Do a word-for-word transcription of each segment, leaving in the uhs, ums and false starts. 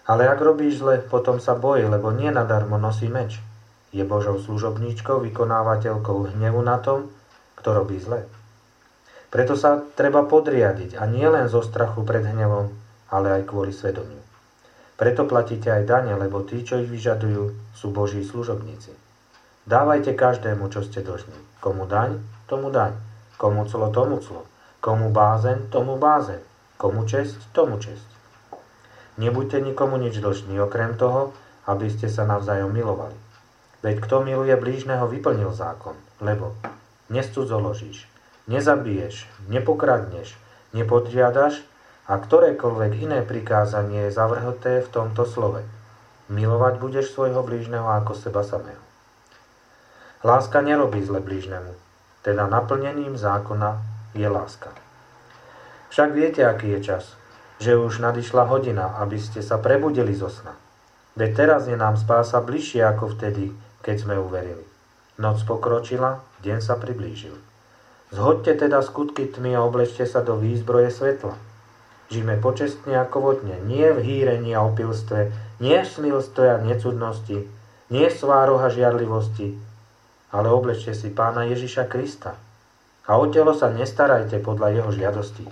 Ale ak robíš zle, potom sa boj, lebo nie nadarmo nosí meč. Je Božou služobníčkou, vykonávateľkou hnevu na tom, kto robí zle. Preto sa treba podriadiť, a nie len zo strachu pred hnevom, ale aj kvôli svedomiu. Preto platíte aj dane, lebo tí, čo ich vyžadujú, sú Boží služobníci. Dávajte každému, čo ste dlžní. Komu daň, tomu daň. Komu clo, tomu clo. Komu bázeň, tomu bázeň. Komu česť, tomu česť. Nebuďte nikomu nič dlžní, okrem toho, aby ste sa navzájom milovali. Veď kto miluje blížneho, vyplnil zákon, lebo nescudzoložíš, nezabiješ, nepokradneš, nepodriadaš a ktorékoľvek iné prikázanie je zavrhnuté v tomto slove. Milovať budeš svojho blížneho ako seba samého. Láska nerobí zle blížnemu, teda naplnením zákona je láska. Však viete, aký je čas, že už nadišla hodina, aby ste sa prebudili zo sna. Veď teraz je nám spása bližšie ako vtedy, keď sme uverili. Noc pokročila, deň sa priblížil. Zhoďte teda skutky tmy a oblečte sa do výzbroje svetla. Žijme počestne ako vodne, nie v hýrení a opilstve, nie v smilstve a necudnosti, nie v svároch a žiarlivosti, ale oblečte si Pána Ježiša Krista. A o telo sa nestarajte podľa jeho žiadostí.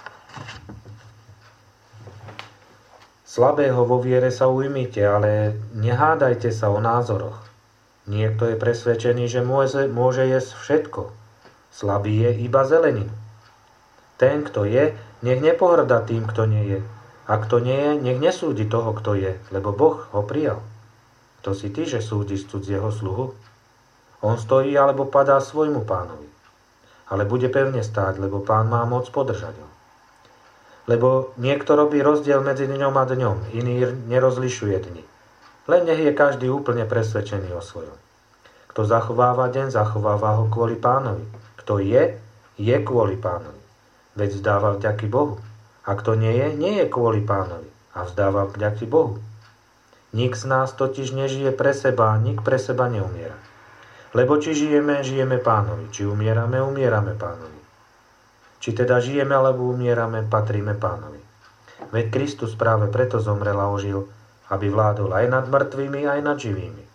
Slabého vo viere sa ujmite, ale nehádajte sa o názoroch. Niekto je presvedčený, že môže, môže jesť všetko. Slabý je iba zeleninu. Ten, kto je, nech nepohrda tým, kto nie je. A kto nie je, nech nesúdi toho, kto je, lebo Boh ho prijal. Kto si ty, že súdiš cudzieho sluhu? On stojí alebo padá svojmu pánovi. Ale bude pevne stáť, lebo pán má moc podržať ho. Lebo niekto robí rozdiel medzi dňom a dňom, iný nerozlišuje dni. Len nech je každý úplne presvedčený o svojom. Kto zachováva deň, zachováva ho kvôli pánovi. Kto je, je kvôli pánovi. Veď vzdáva vďaky Bohu. A kto nie je, nie je kvôli pánovi. A vzdáva vďaky Bohu. Nik z nás totiž nežije pre seba, nik pre seba neumiera. Lebo či žijeme, žijeme pánovi. Či umierame, umierame pánovi. Či teda žijeme alebo umierame, patríme pánovi. Veď Kristus práve preto zomrel a ožil, aby vládol aj nad mŕtvými, aj nad živými.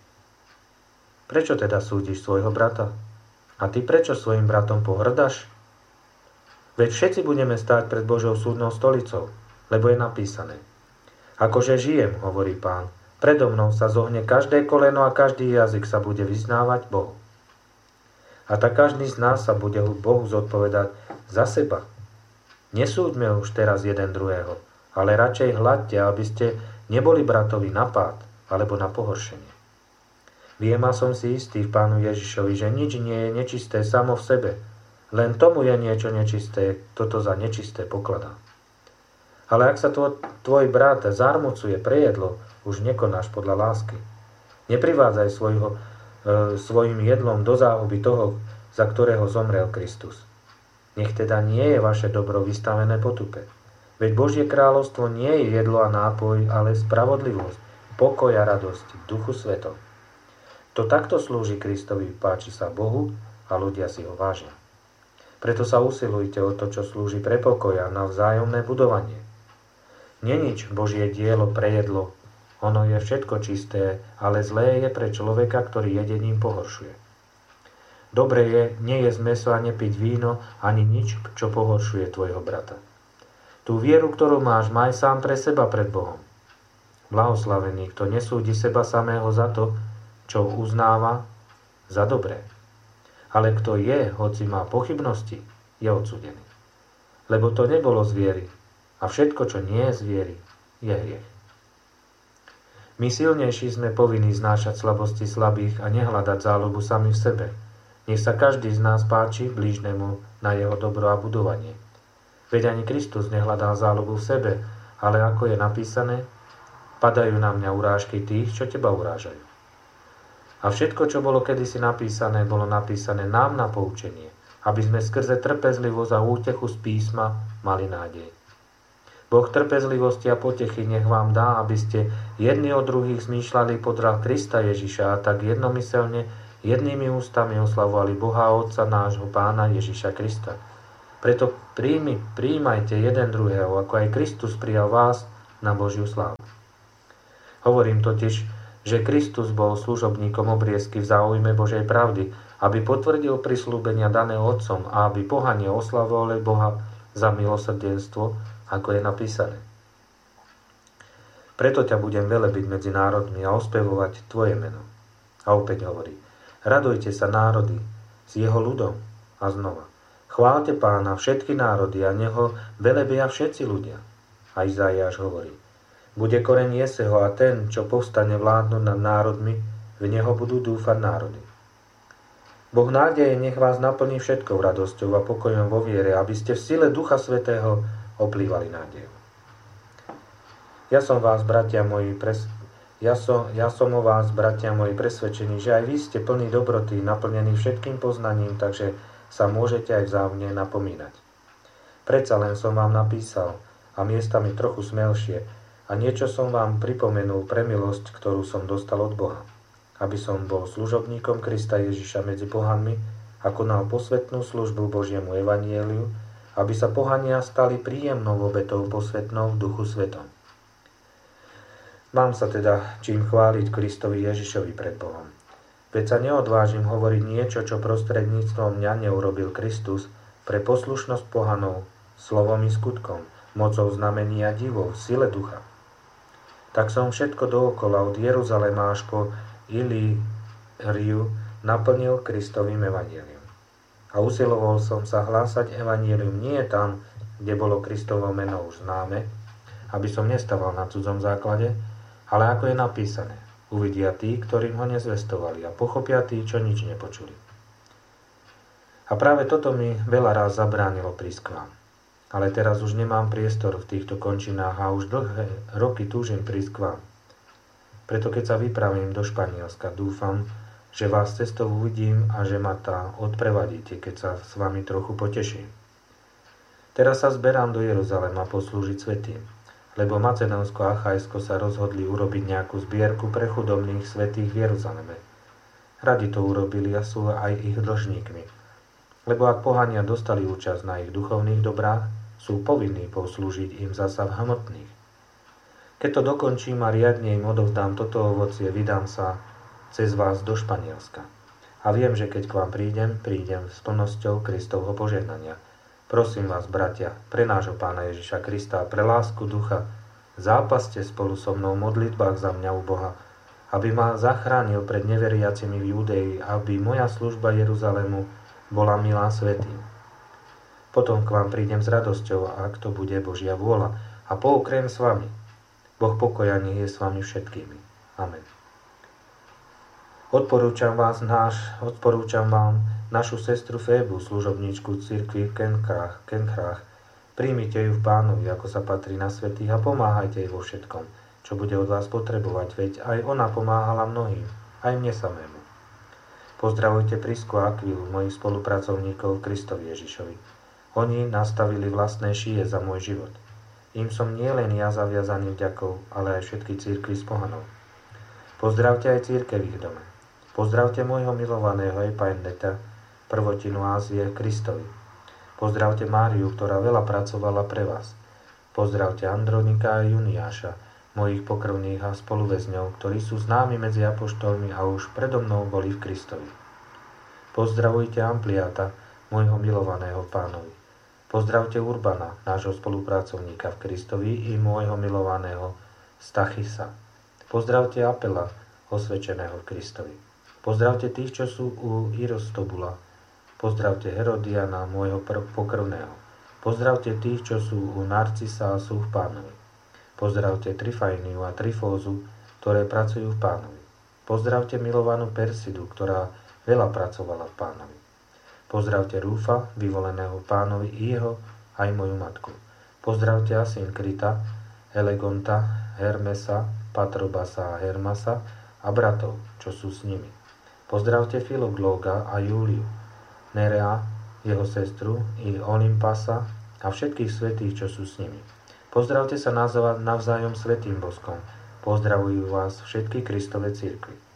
Prečo teda súdiš svojho brata? A ty prečo svojim bratom pohrdaš? Veď všetci budeme stáť pred Božou súdnou stolicou, lebo je napísané. Akože žijem, hovorí Pán, predo mnou sa zohne každé koleno a každý jazyk sa bude vyznávať Bohu. A tak každý z nás sa bude Bohu zodpovedať za seba. Nesúďme už teraz jeden druhého, ale radšej hľadte, aby ste neboli bratovi na pád alebo na pohoršenie. Viem a som si istý v Pánu Ježišovi, že nič nie je nečisté samo v sebe, len tomu je niečo nečisté, toto za nečisté pokladá. Ale ak sa tvoj, tvoj brat zarmucuje pre jedlo, už nekonáš podľa lásky. Neprivádzaj svojho, e, svojim jedlom do záhuby toho, za ktorého zomrel Kristus. Nech teda nie je vaše dobro vystavené potupe. Veď Božie kráľovstvo nie je jedlo a nápoj, ale spravodlivosť, pokoj a radosť v Duchu Svetom. To takto slúži Kristovi, páči sa Bohu a ľudia si ho vážia. Preto sa usilujte o to, čo slúži pre pokoj a na vzájomné budovanie. Nenič Božie dielo pre jedlo, ono je všetko čisté, ale zlé je pre človeka, ktorý jedením pohoršuje. Dobre je nejesť mäso a nepiť víno, ani nič, čo pohoršuje tvojho brata. Tú vieru, ktorú máš, maj sám pre seba pred Bohom. Blahoslavený, kto nesúdi seba samého za to, čo uznáva za dobré. Ale kto je, hoci má pochybnosti, je odsúdený. Lebo to nebolo z viery, a všetko, čo nie je z viery, je hriech. My silnejší sme povinní znášať slabosti slabých a nehľadať záľubu sami v sebe. Nech sa každý z nás páči blížnemu na jeho dobro a budovanie. Veď ani Kristus nehľadal záľubu v sebe, ale ako je napísané, padajú na mňa urážky tých, čo teba urážajú. A všetko, čo bolo kedysi napísané, bolo napísané nám na poučenie, aby sme skrze trpezlivosť a útechu z písma mali nádej. Boh trpezlivosti a potechy nech vám dá, aby ste jedni od druhých zmýšľali podľa Krista Ježiša a tak jednomyselne jednými ústami oslavovali Boha Otca nášho Pána Ježiša Krista. Preto príjmi, príjmajte jeden druhého, ako aj Kristus prijal vás na Božiu slávu. Hovorím totiž, že Kristus bol služobníkom obriezky v záujme Božej pravdy, aby potvrdil prisľúbenia dané Otcom a aby pohania oslavovali Boha za milosrdenstvo, ako je napísané. Preto ťa budem velebiť medzi národmi a ospevovať tvoje meno. A opäť hovorí, radujte sa národy s jeho ľudom. A znova, chválte Pána všetky národy a neho velebia všetci ľudia. A Izaiáš hovorí, bude koreň Jeseho a ten, čo povstane vládnuť nad národmi, v neho budú dúfať národy. Boh nádeje nech vás naplní všetkou radosťou a pokojom vo viere, aby ste v sile Ducha Svätého oplývali nádejou. Ja som vás, bratia moji, pres... ja, som, ja som o vás, bratia moji, presvedčený, že aj vy ste plní dobroty, naplnení všetkým poznaním, takže sa môžete aj vzájomne napomínať. Predsa len som vám napísal, a miestami trochu smelšie, a niečo som vám pripomenul pre milosť, ktorú som dostal od Boha, aby som bol služobníkom Krista Ježiša medzi pohanmi a konal posvetnú službu Božiemu evanjeliu, aby sa pohania stali príjemnou obetou posvetnou v Duchu Svetom. Mám sa teda čím chváliť Kristovi Ježišovi pred Bohom. Veď sa neodvážim hovoriť niečo, čo prostredníctvom mňa neurobil Kristus pre poslušnosť pohanov, slovom i skutkom, mocou znamení a divov, v sile ducha. Tak som všetko dookola od Jeruzalema až po Ilíriu naplnil Kristovým evanjeliom. A usiloval som sa hlásať evanjelium nie tam, kde bolo Kristovo meno už známe, aby som nestával na cudzom základe, ale ako je napísané, uvidia tí, ktorým ho nezvestovali a pochopia tí, čo nič nepočuli. A práve toto mi veľa ráz zabránilo prísť k vám. Ale teraz už nemám priestor v týchto končinách a už dlhé roky túžim prísť k vám. Preto keď sa vypravím do Španielska, dúfam, že vás cestou uvidím a že ma tá odprevadíte, keď sa s vami trochu poteším. Teraz sa zberám do Jeruzalema poslúžiť svätým, lebo Macedónsko a Achajsko sa rozhodli urobiť nejakú zbierku pre chudobných svätých v Jeruzaleme. Radi to urobili a sú aj ich dlžníkmi, lebo ak pohania dostali účasť na ich duchovných dobrách, sú povinní poslúžiť im zasa v hmotných. Keď to dokončím a riadne im odovzdám toto ovocie, vydám sa cez vás do Španielska. A viem, že keď k vám prídem, prídem s plnosťou Kristovho požehnania. Prosím vás, bratia, pre nášho Pána Ježiša Krista a pre lásku ducha, zápaste spolu so mnou v modlitbách za mňa u Boha, aby ma zachránil pred neveriacimi v Judei, aby moja služba Jeruzalému bola milá svätým. Potom k vám prídem s radosťou, ak to bude Božia vôľa, a poukriem s vami. Boh pokoja nech je s vami všetkými. Amen. Odporúčam vás náš, odporúčam vám našu sestru Fébu, služobníčku cirkvi v Kenkrách, Kenkrách. Príjmite ju v Pánovi, ako sa patrí na svätých, a pomáhajte jej vo všetkom, čo bude od vás potrebovať, veď aj ona pomáhala mnohým, aj mne samému. Pozdravujte Prisku a Akvilu, mojich spolupracovníkov Kristovi Ježišovi. Oni nastavili vlastné šije za môj život. Im som nielen ja zaviazaný vďakou, ale aj všetky cirkvi z pohanov. Pozdravte aj cirkev v ich dome. Pozdravte môjho milovaného Epainetea, prvotinu Ázie Kristovi. Pozdravte Máriu, ktorá veľa pracovala pre vás. Pozdravte Andronika a Juniáša, mojich pokrvných a spoluväzňov, ktorí sú známi medzi apoštolmi a už predo mnou boli v Kristovi. Pozdravujte Ampliáta, môjho milovaného Pánovi. Pozdravte Urbana, nášho spolupracovníka v Kristovi, i môjho milovaného Stachisa. Pozdravte Apela, osvedčeného v Kristovi. Pozdravte tých, čo sú u Irostobula. Pozdravte Herodiana, môjho pokrvného. Pozdravte tých, čo sú u Narcisa a sú v Pánovi. Pozdravte Trifajniu a Trifózu, ktoré pracujú v Pánovi. Pozdravte milovanú Persidu, ktorá veľa pracovala v Pánovi. Pozdravte Rúfa, vyvoleného Pánovi, i jeho, aj moju matku. Pozdravte Asynkrita, Elegonta, Hermesa, Patrobasa a Hermasa a bratov, čo sú s nimi. Pozdravte Filoglóga a Júliu, Nerea, jeho sestru, i Olympasa a všetkých svätých, čo sú s nimi. Pozdravte sa navzájom svätým boskom. Pozdravujú vás všetky Kristove cirkvi.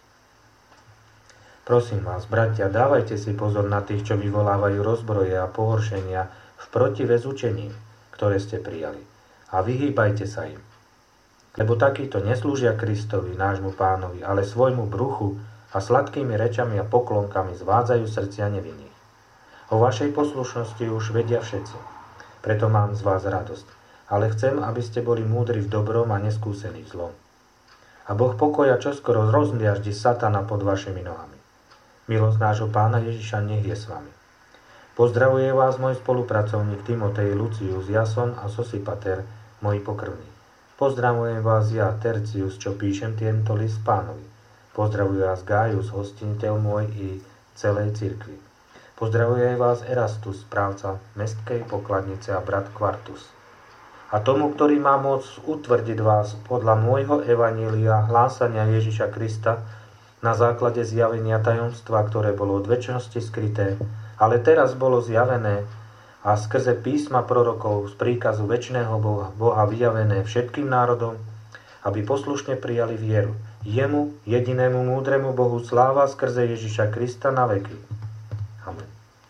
Prosím vás, bratia, dávajte si pozor na tých, čo vyvolávajú rozbroje a pohoršenia v protivez učení, ktoré ste prijali, a vyhýbajte sa im. Lebo takíto neslúžia Kristovi, nášmu Pánovi, ale svojmu bruchu a sladkými rečami a poklonkami zvádzajú srdcia nevinných. O vašej poslušnosti už vedia všetci, preto mám z vás radosť. Ale chcem, aby ste boli múdri v dobrom a neskúsení v zlom. A Boh pokoja čoskoro rozmiaždi satana pod vašimi nohami. Milosť nášho Pána Ježiša nech je s vami. Pozdravuje vás môj spolupracovník Timotej, Lucius, Jason a Sosipater, moji pokrvní. Pozdravujem vás ja, Tercius, čo píšem tento list Pánovi. Pozdravuje vás Gaius, hostiteľ môj i celej cirkvi. Pozdravuje vás Erastus, správca mestskej pokladnice a brat Quartus. A tomu, ktorý má moc utvrdiť vás podľa môjho evanília hlásania Ježiša Krista na základe zjavenia tajomstva, ktoré bolo od večnosti skryté, ale teraz bolo zjavené a skrze písma prorokov z príkazu večného Boha, Boha vyjavené všetkým národom, aby poslušne prijali vieru. Jemu, jedinému múdremu Bohu, sláva skrze Ježiša Krista na veky. Amen.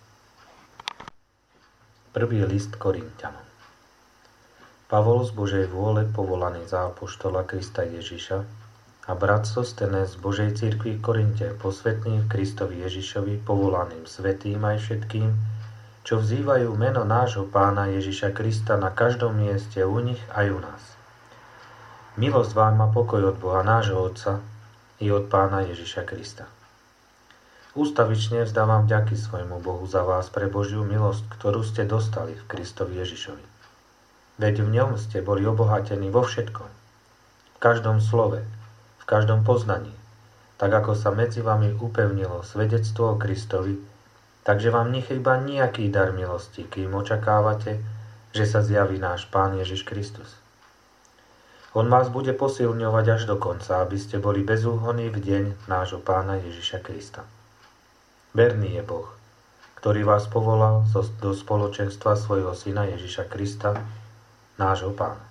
Prvý list Korinťanom. Pavol z Božej vôle, povolaný za apoštola Krista Ježiša, a brat Sostenes z Božej cirkvi v Korinte, posvätný v Kristovi Ježišovi, povolaným svätým aj všetkým, čo vzývajú meno nášho Pána Ježiša Krista na každom mieste u nich aj u nás. Milosť vám a pokoj od Boha nášho Otca i od Pána Ježiša Krista. Ústavične vzdávam vďaky svojmu Bohu za vás pre Božiu milosť, ktorú ste dostali v Kristovi Ježišovi. Veď v ňom ste boli obohatení vo všetkom, v každom slove, v každom poznaní, tak ako sa medzi vami upevnilo svedectvo o Kristovi, takže vám nechýba nejaký dar milosti, kým očakávate, že sa zjaví náš Pán Ježiš Kristus. On vás bude posilňovať až do konca, aby ste boli bezúhonní v deň nášho Pána Ježiša Krista. Verný je Boh, ktorý vás povolal do spoločenstva svojho Syna Ježiša Krista, nášho Pána.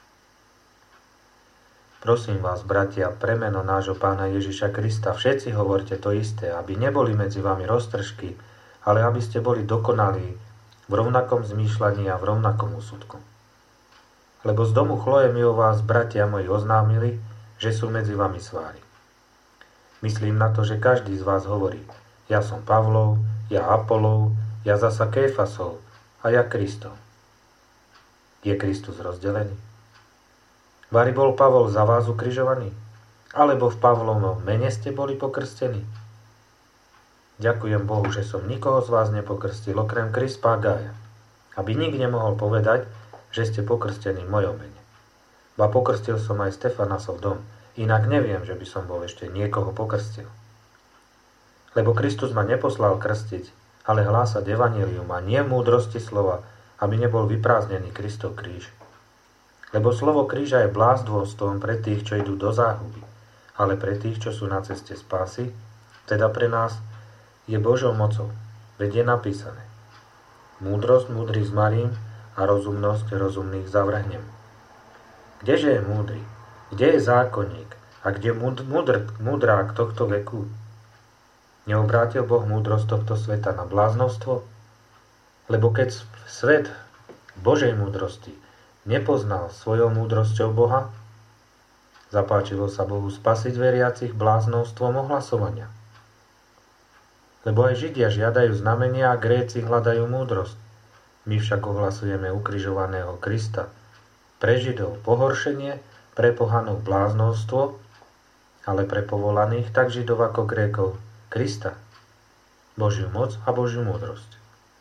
Prosím vás, bratia, pre meno nášho Pána Ježiša Krista, všetci hovorte to isté, aby neboli medzi vami roztržky, ale aby ste boli dokonalí v rovnakom zmýšľaní a v rovnakom úsudku. Lebo z domu Chloe mi o vás, bratia moji, oznámili, že sú medzi vami svári. Myslím na to, že každý z vás hovorí, ja som Pavlov, ja Apolov, ja zasa Kéfasov a ja Kristov. Je Kristus rozdelený? Vari bol Pavol za vás ukrižovaný? Alebo v Pavlovom mene ste boli pokrstení? Ďakujem Bohu, že som nikoho z vás nepokrstil, okrem Krispa a Gája, aby nik nemohol povedať, že ste pokrstení v mojom mene. Ba pokrstil som aj Stefanasov dom, inak neviem, že by som bol ešte niekoho pokrstil. Lebo Kristus ma neposlal krstiť, ale hlásať evanjelium a nie múdrosti slova, aby nebol vyprázdnený Kristov kríž. Lebo slovo kríža je blázndvostom pre tých, čo idú do záhuby, ale pre tých, čo sú na ceste spásy, teda pre nás, je Božou mocou, veď je napísané. Múdrosť múdrych zmarím a rozumnosť rozumných zavrhnem. Kdeže je múdry? Kde je zákonník? A kde múdr, múdrák tohto veku? Neobrátil Boh múdrosť tohto sveta na bláznostvo? Lebo keď svet Božej múdrosti nepoznal svojou múdrosťou Boha, zapáčilo sa Bohu spasiť veriacich bláznovstvom ohlasovania. Lebo aj Židia žiadajú znamenia a Gréci hľadajú múdrosť. My však ohlasujeme ukrižovaného Krista. Pre Židov pohoršenie, pre pohanov bláznovstvo, ale pre povolaných tak Židov ako Grékov Krista, Božiu moc a Božiu múdrosť.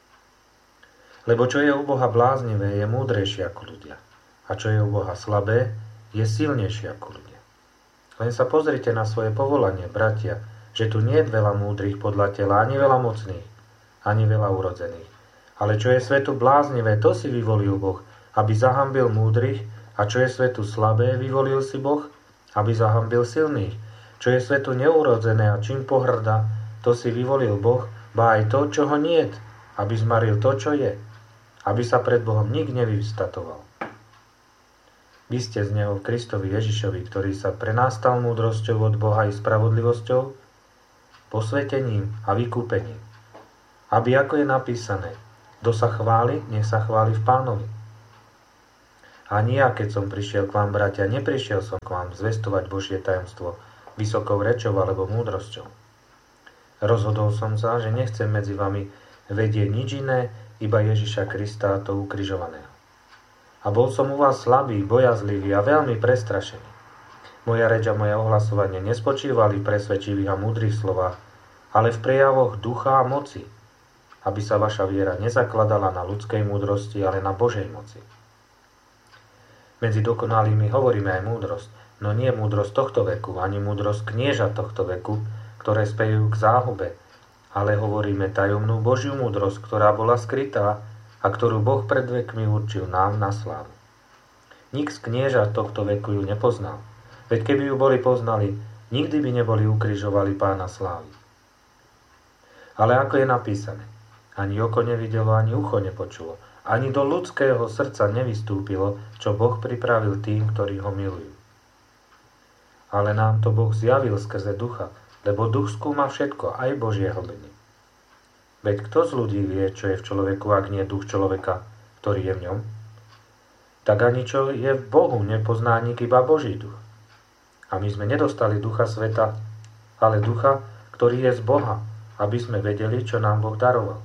Lebo čo je u Boha bláznivé, je múdrejšie ako ľudia. A čo je u Boha slabé, je silnejšie ako ľudia. Len sa pozrite na svoje povolanie, bratia, že tu nie je veľa múdrych podľa tela, ani veľa mocných, ani veľa urodzených. Ale čo je svetu bláznivé, to si vyvolil Boh, aby zahambil múdrych, a čo je svetu slabé, vyvolil si Boh, aby zahambil silných. Čo je svetu neurodzené a čím pohrda, to si vyvolil Boh, ba aj to, čo ho niet, aby zmaril to, čo je, aby sa pred Bohom nik nevyvstatoval. Vy ste z Neho v Kristovi Ježišovi, ktorý sa pre nás stal múdrosťou od Boha i spravodlivosťou, posvetením a vykúpením. Aby, ako je napísané, kto sa chváli, nech sa chváli v Pánovi. Ani ja, keď som prišiel k vám, bratia, neprišiel som k vám zvestovať Božie tajomstvo vysokou rečou alebo múdrosťou. Rozhodol som sa, že nechcem medzi vami vedieť nič iné, iba Ježiša Krista, to ukrižovaného. A bol som u vás slabý, bojazlivý a veľmi prestrašený. Moja reč a moje ohlasovanie nespočívali v presvedčivých a múdrych slovách, ale v prejavoch ducha a moci, aby sa vaša viera nezakladala na ľudskej múdrosti, ale na Božej moci. Medzi dokonalými hovoríme aj múdrosť, no nie múdrosť tohto veku, ani múdrosť knieža tohto veku, ktoré spejú k záhube, ale hovoríme tajomnú Božiu múdrosť, ktorá bola skrytá a ktorú Boh pred vekmi určil nám na slávu. Nik z knieža tohto veku ju nepoznal, veď keby ju boli poznali, nikdy by neboli ukrižovali Pána slávy. Ale ako je napísané, ani oko nevidelo, ani ucho nepočulo, ani do ľudského srdca nevystúpilo, čo Boh pripravil tým, ktorí ho milujú. Ale nám to Boh zjavil skrze ducha, lebo duch skúma všetko, aj Božie hlbiny. Veď kto z ľudí vie, čo je v človeku, ak nie duch človeka, ktorý je v ňom? Tak ani čo je v Bohu, nepozná nik iba Boží duch. A my sme nedostali ducha sveta, ale ducha, ktorý je z Boha, aby sme vedeli, čo nám Boh daroval.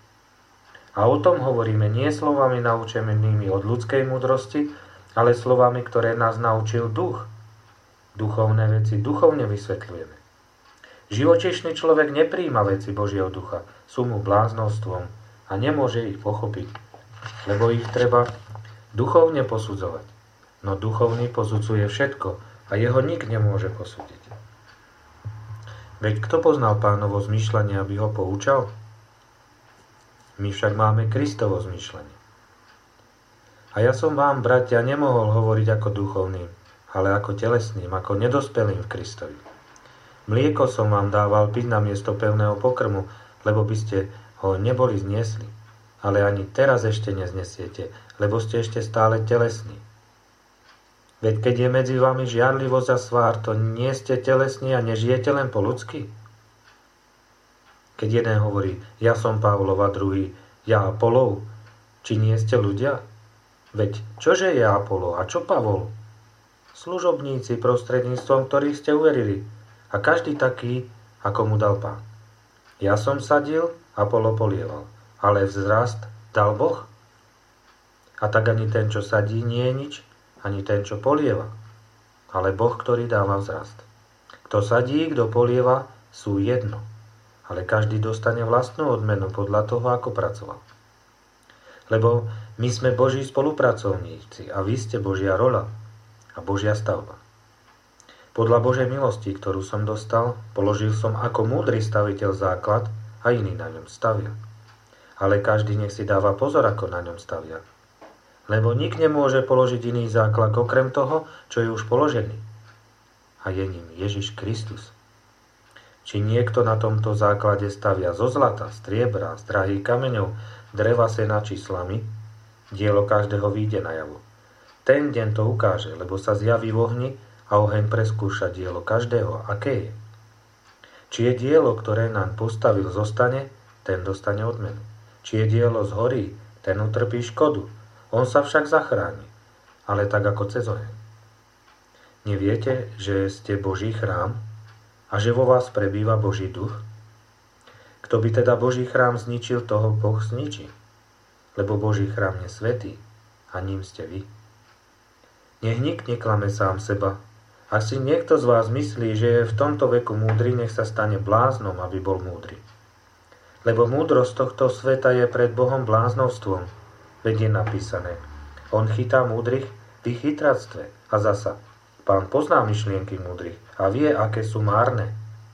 A o tom hovoríme nie slovami naučenými od ľudskej múdrosti, ale slovami, ktoré nás naučil duch. Duchovné veci duchovne vysvetľujeme. Živočíšny človek nepríjma veci Božieho ducha, sú mu bláznostvom a nemôže ich pochopiť, lebo ich treba duchovne posudzovať. No duchovný posudzuje všetko a jeho nik nemôže posúdiť. Veď kto poznal Pánovo zmýšľanie, aby ho poučal? My však máme Kristovo zmýšľanie. A ja som vám, bratia, nemohol hovoriť ako duchovným, ale ako telesným, ako nedospelým v Kristovi. Mlieko som vám dával piť namiesto pevného pokrmu, lebo by ste ho neboli zniesli. Ale ani teraz ešte neznesiete, lebo ste ešte stále telesní. Veď keď je medzi vami žiarlivosť a svár, to nie ste telesní a nežijete len po ľudsky? Keď jeden hovorí, ja som Pavlov a druhý, ja Apolov, či nie ste ľudia? Veď čože je Apollo a čo Pavol? Služobníci, prostredníctvom ktorých ste uverili, a každý taký, ako mu dal Pán. Ja som sadil, Apollo polieval, ale vzrast dal Boh. A tak ani ten, čo sadí, nie je nič, ani ten, čo polieva, ale Boh, ktorý dáva vzrast. Kto sadí, kto polieva, sú jedno, ale každý dostane vlastnú odmenu podľa toho, ako pracoval. Lebo my sme Boží spolupracovníci a vy ste Božia roľa a Božia stavba. Podľa Božej milosti, ktorú som dostal, položil som ako múdry staviteľ základ a iný na ňom stavia. Ale každý nech si dáva pozor, ako na ňom stavia. Lebo nik nemôže položiť iný základ okrem toho, čo je už položený. A je ním Ježiš Kristus. Či niekto na tomto základe stavia zo zlata, striebra, z drahých kameňov, dreva, sena či slamy, dielo každého vyjde najavo. Ten deň to ukáže, lebo sa zjaví v ohni a oheň preskúša dielo každého, aké je. Či je dielo, ktoré nám postavil, zostane, ten dostane odmenu. Či je dielo zhorí, ten utrpí škodu. On sa však zachráni, ale tak ako cez oheň. Neviete, že ste Boží chrám a že vo vás prebýva Boží duch? Kto by teda Boží chrám zničil, toho Boh zničí. Lebo Boží chrám je svätý a ním ste vy. Nech nik neklame sám seba. Ak si niekto z vás myslí, že je v tomto veku múdry, nech sa stane bláznom, aby bol múdry. Lebo múdrosť tohto sveta je pred Bohom bláznovstvom. Veď je napísané, on chytá múdrych v ich chytractve. A zasa, Pán pozná myšlienky múdrych a vie, aké sú márne.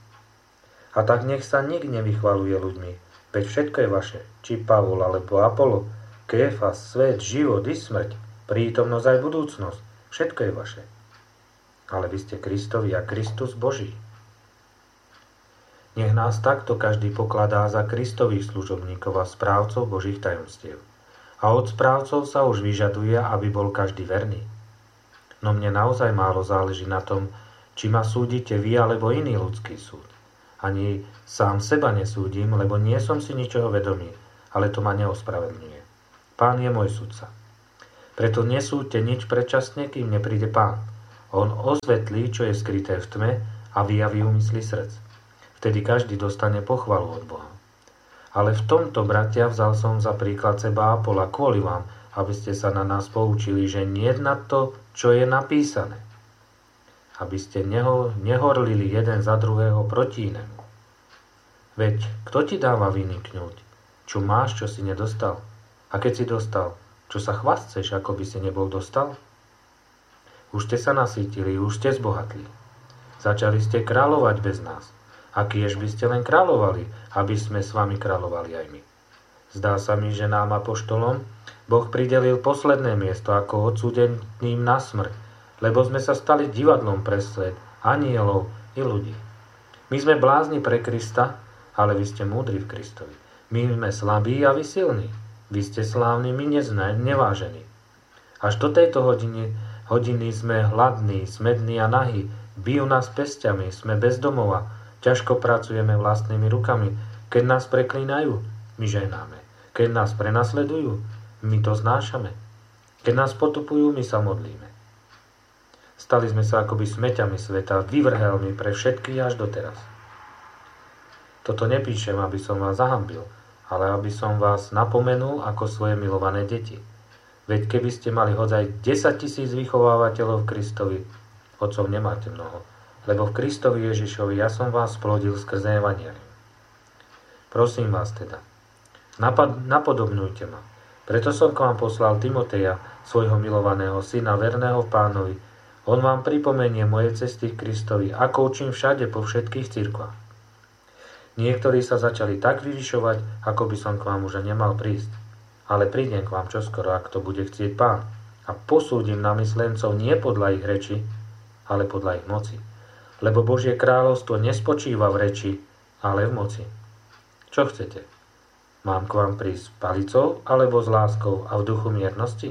A tak nech sa nik nevychvaluje ľuďmi, veď všetko je vaše, či Pavol alebo Apollo, Kéfas, svet, život i smrť, prítomnosť aj budúcnosť, všetko je vaše. Ale vy ste Kristovi a Kristus Boží. Nech nás takto každý pokladá za Kristových služobníkov a správcov Božích tajomstiev. A od správcov sa už vyžaduje, aby bol každý verný. No mne naozaj málo záleží na tom, či ma súdite vy alebo iný ľudský súd. Ani sám seba nesúdim, lebo nie som si ničoho vedomý, ale to ma neospravedlňuje. Pán je môj sudca. Preto nesúďte nič predčasne, kým nepríde Pán. On osvetlí, čo je skryté v tme a vyjaví úmysly srdc. Vtedy každý dostane pochvalu od Boha. Ale v tomto, bratia, vzal som za príklad seba Apola kvôli vám, aby ste sa na nás poučili, že nie na to, čo je napísané. Aby ste neho, nehorlili jeden za druhého proti inému. Veď, kto ti dáva vyniknúť? Čo máš, čo si nedostal? A keď si dostal, čo sa chvastceš, ako by si nebol dostal? Už ste sa nasýtili, už ste zbohatli. Začali ste kráľovať bez nás. A kiež by ste len kráľovali, aby sme s vami kráľovali aj my. Zdá sa mi, že nám apoštolom Boh pridelil posledné miesto ako odsúdeným na smrť, lebo sme sa stali divadlom pre svet, anielov i ľudí. My sme blázni pre Krista, ale vy ste múdri v Kristovi. My sme slabí a vy silní. Vy ste slávni, my nezna, nevážení. Až do tejto hodiny, hodiny sme hladní, smední a nahí, bijú nás pesťami, sme bez domova, ťažko pracujeme vlastnými rukami. Keď nás preklínajú, my žehnáme. Keď nás prenasledujú, my to znášame. Keď nás potupujú, my sa modlíme. Stali sme sa akoby smeťami sveta, vyvrhelmi pre všetkých až doteraz. Toto nepíšem, aby som vás zahambil, ale aby som vás napomenul ako svoje milované deti. Veď keby ste mali hodzaj desať tisíc vychovávateľov Kristovi, otcov nemáte mnoho, lebo v Kristovi Ježišovi ja som vás splodil skrze evanjelium. Prosím vás teda, napad, napodobňujte ma. Preto som k vám poslal Timoteja, svojho milovaného syna, verného v Pánovi. On vám pripomenie moje cesty k Kristovi, ako učím všade po všetkých cirkvách. Niektorí sa začali tak vyvyšovať, ako by som k vám už nemal prísť. Ale prídem k vám čoskoro, ak to bude chcieť Pán. A posúdim namyslencov nie podľa ich reči, ale podľa ich moci. Lebo Božie kráľovstvo nespočíva v reči, ale v moci. Čo chcete? Mám k vám prísť s palicou, alebo s láskou a v duchu miernosti?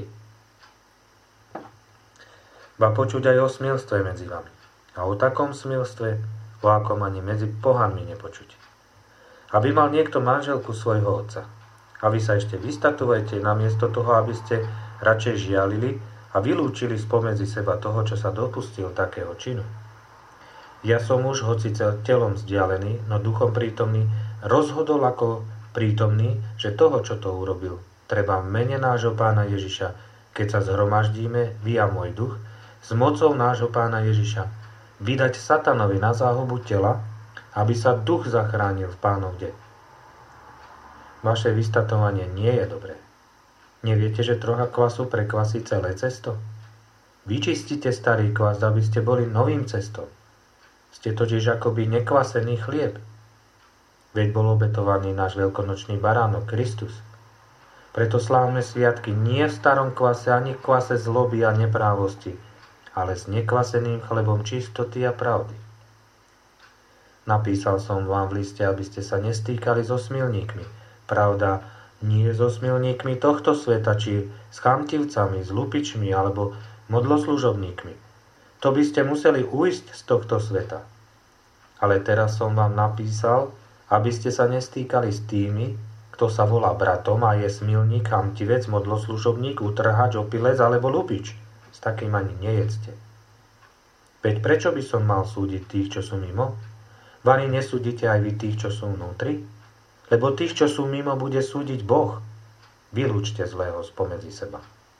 Ba počuť aj o smilstve medzi vami. A o takom smilstve, o akom ani medzi pohanmi nepočuť. Aby mal niekto manželku svojho otca. A vy sa ešte vystatujete namiesto toho, aby ste radšej žialili a vylúčili spomedzi seba toho, čo sa dopustil takého činu. Ja som už, hoci telom vzdialený, no duchom prítomný, rozhodol ako prítomný, že toho, čo to urobil, treba v mene nášho Pána Ježiša, keď sa zhromaždíme, vy a môj duch, s mocou nášho Pána Ježiša, vydať satanovi na záhubu tela, aby sa duch zachránil v Pánov deň. Vaše vystatovanie nie je dobré. Neviete, že trocha kvasu prekvasí celé cesto? Vyčistite starý kvas, aby ste boli novým cestom. Ste totiž akoby nekvasený chlieb. Veď bol obetovaný náš veľkonočný baránok, Kristus. Preto slávme sviatky nie v starom kvase, ani v kvase zloby a neprávosti, ale s nekvaseným chlebom čistoty a pravdy. Napísal som vám v liste, aby ste sa nestýkali so smilníkmi. Pravda, nie so smilníkmi tohto sveta, či s chamtivcami, s lupičmi alebo modloslužobníkmi. To by ste museli ujsť z tohto sveta. Ale teraz som vám napísal, aby ste sa nestýkali s tými, kto sa volá bratom a je smilník, chamtivec, modloslužobník, utrhač, opilec alebo lupič. S takým ani nejedzte. Veď prečo by som mal súdiť tých, čo sú mimo? Vani nesúdite aj vy tých, čo sú vnútri? Lebo tých, čo sú mimo, bude súdiť Boh. Vylúčte zlého spomedzi seba.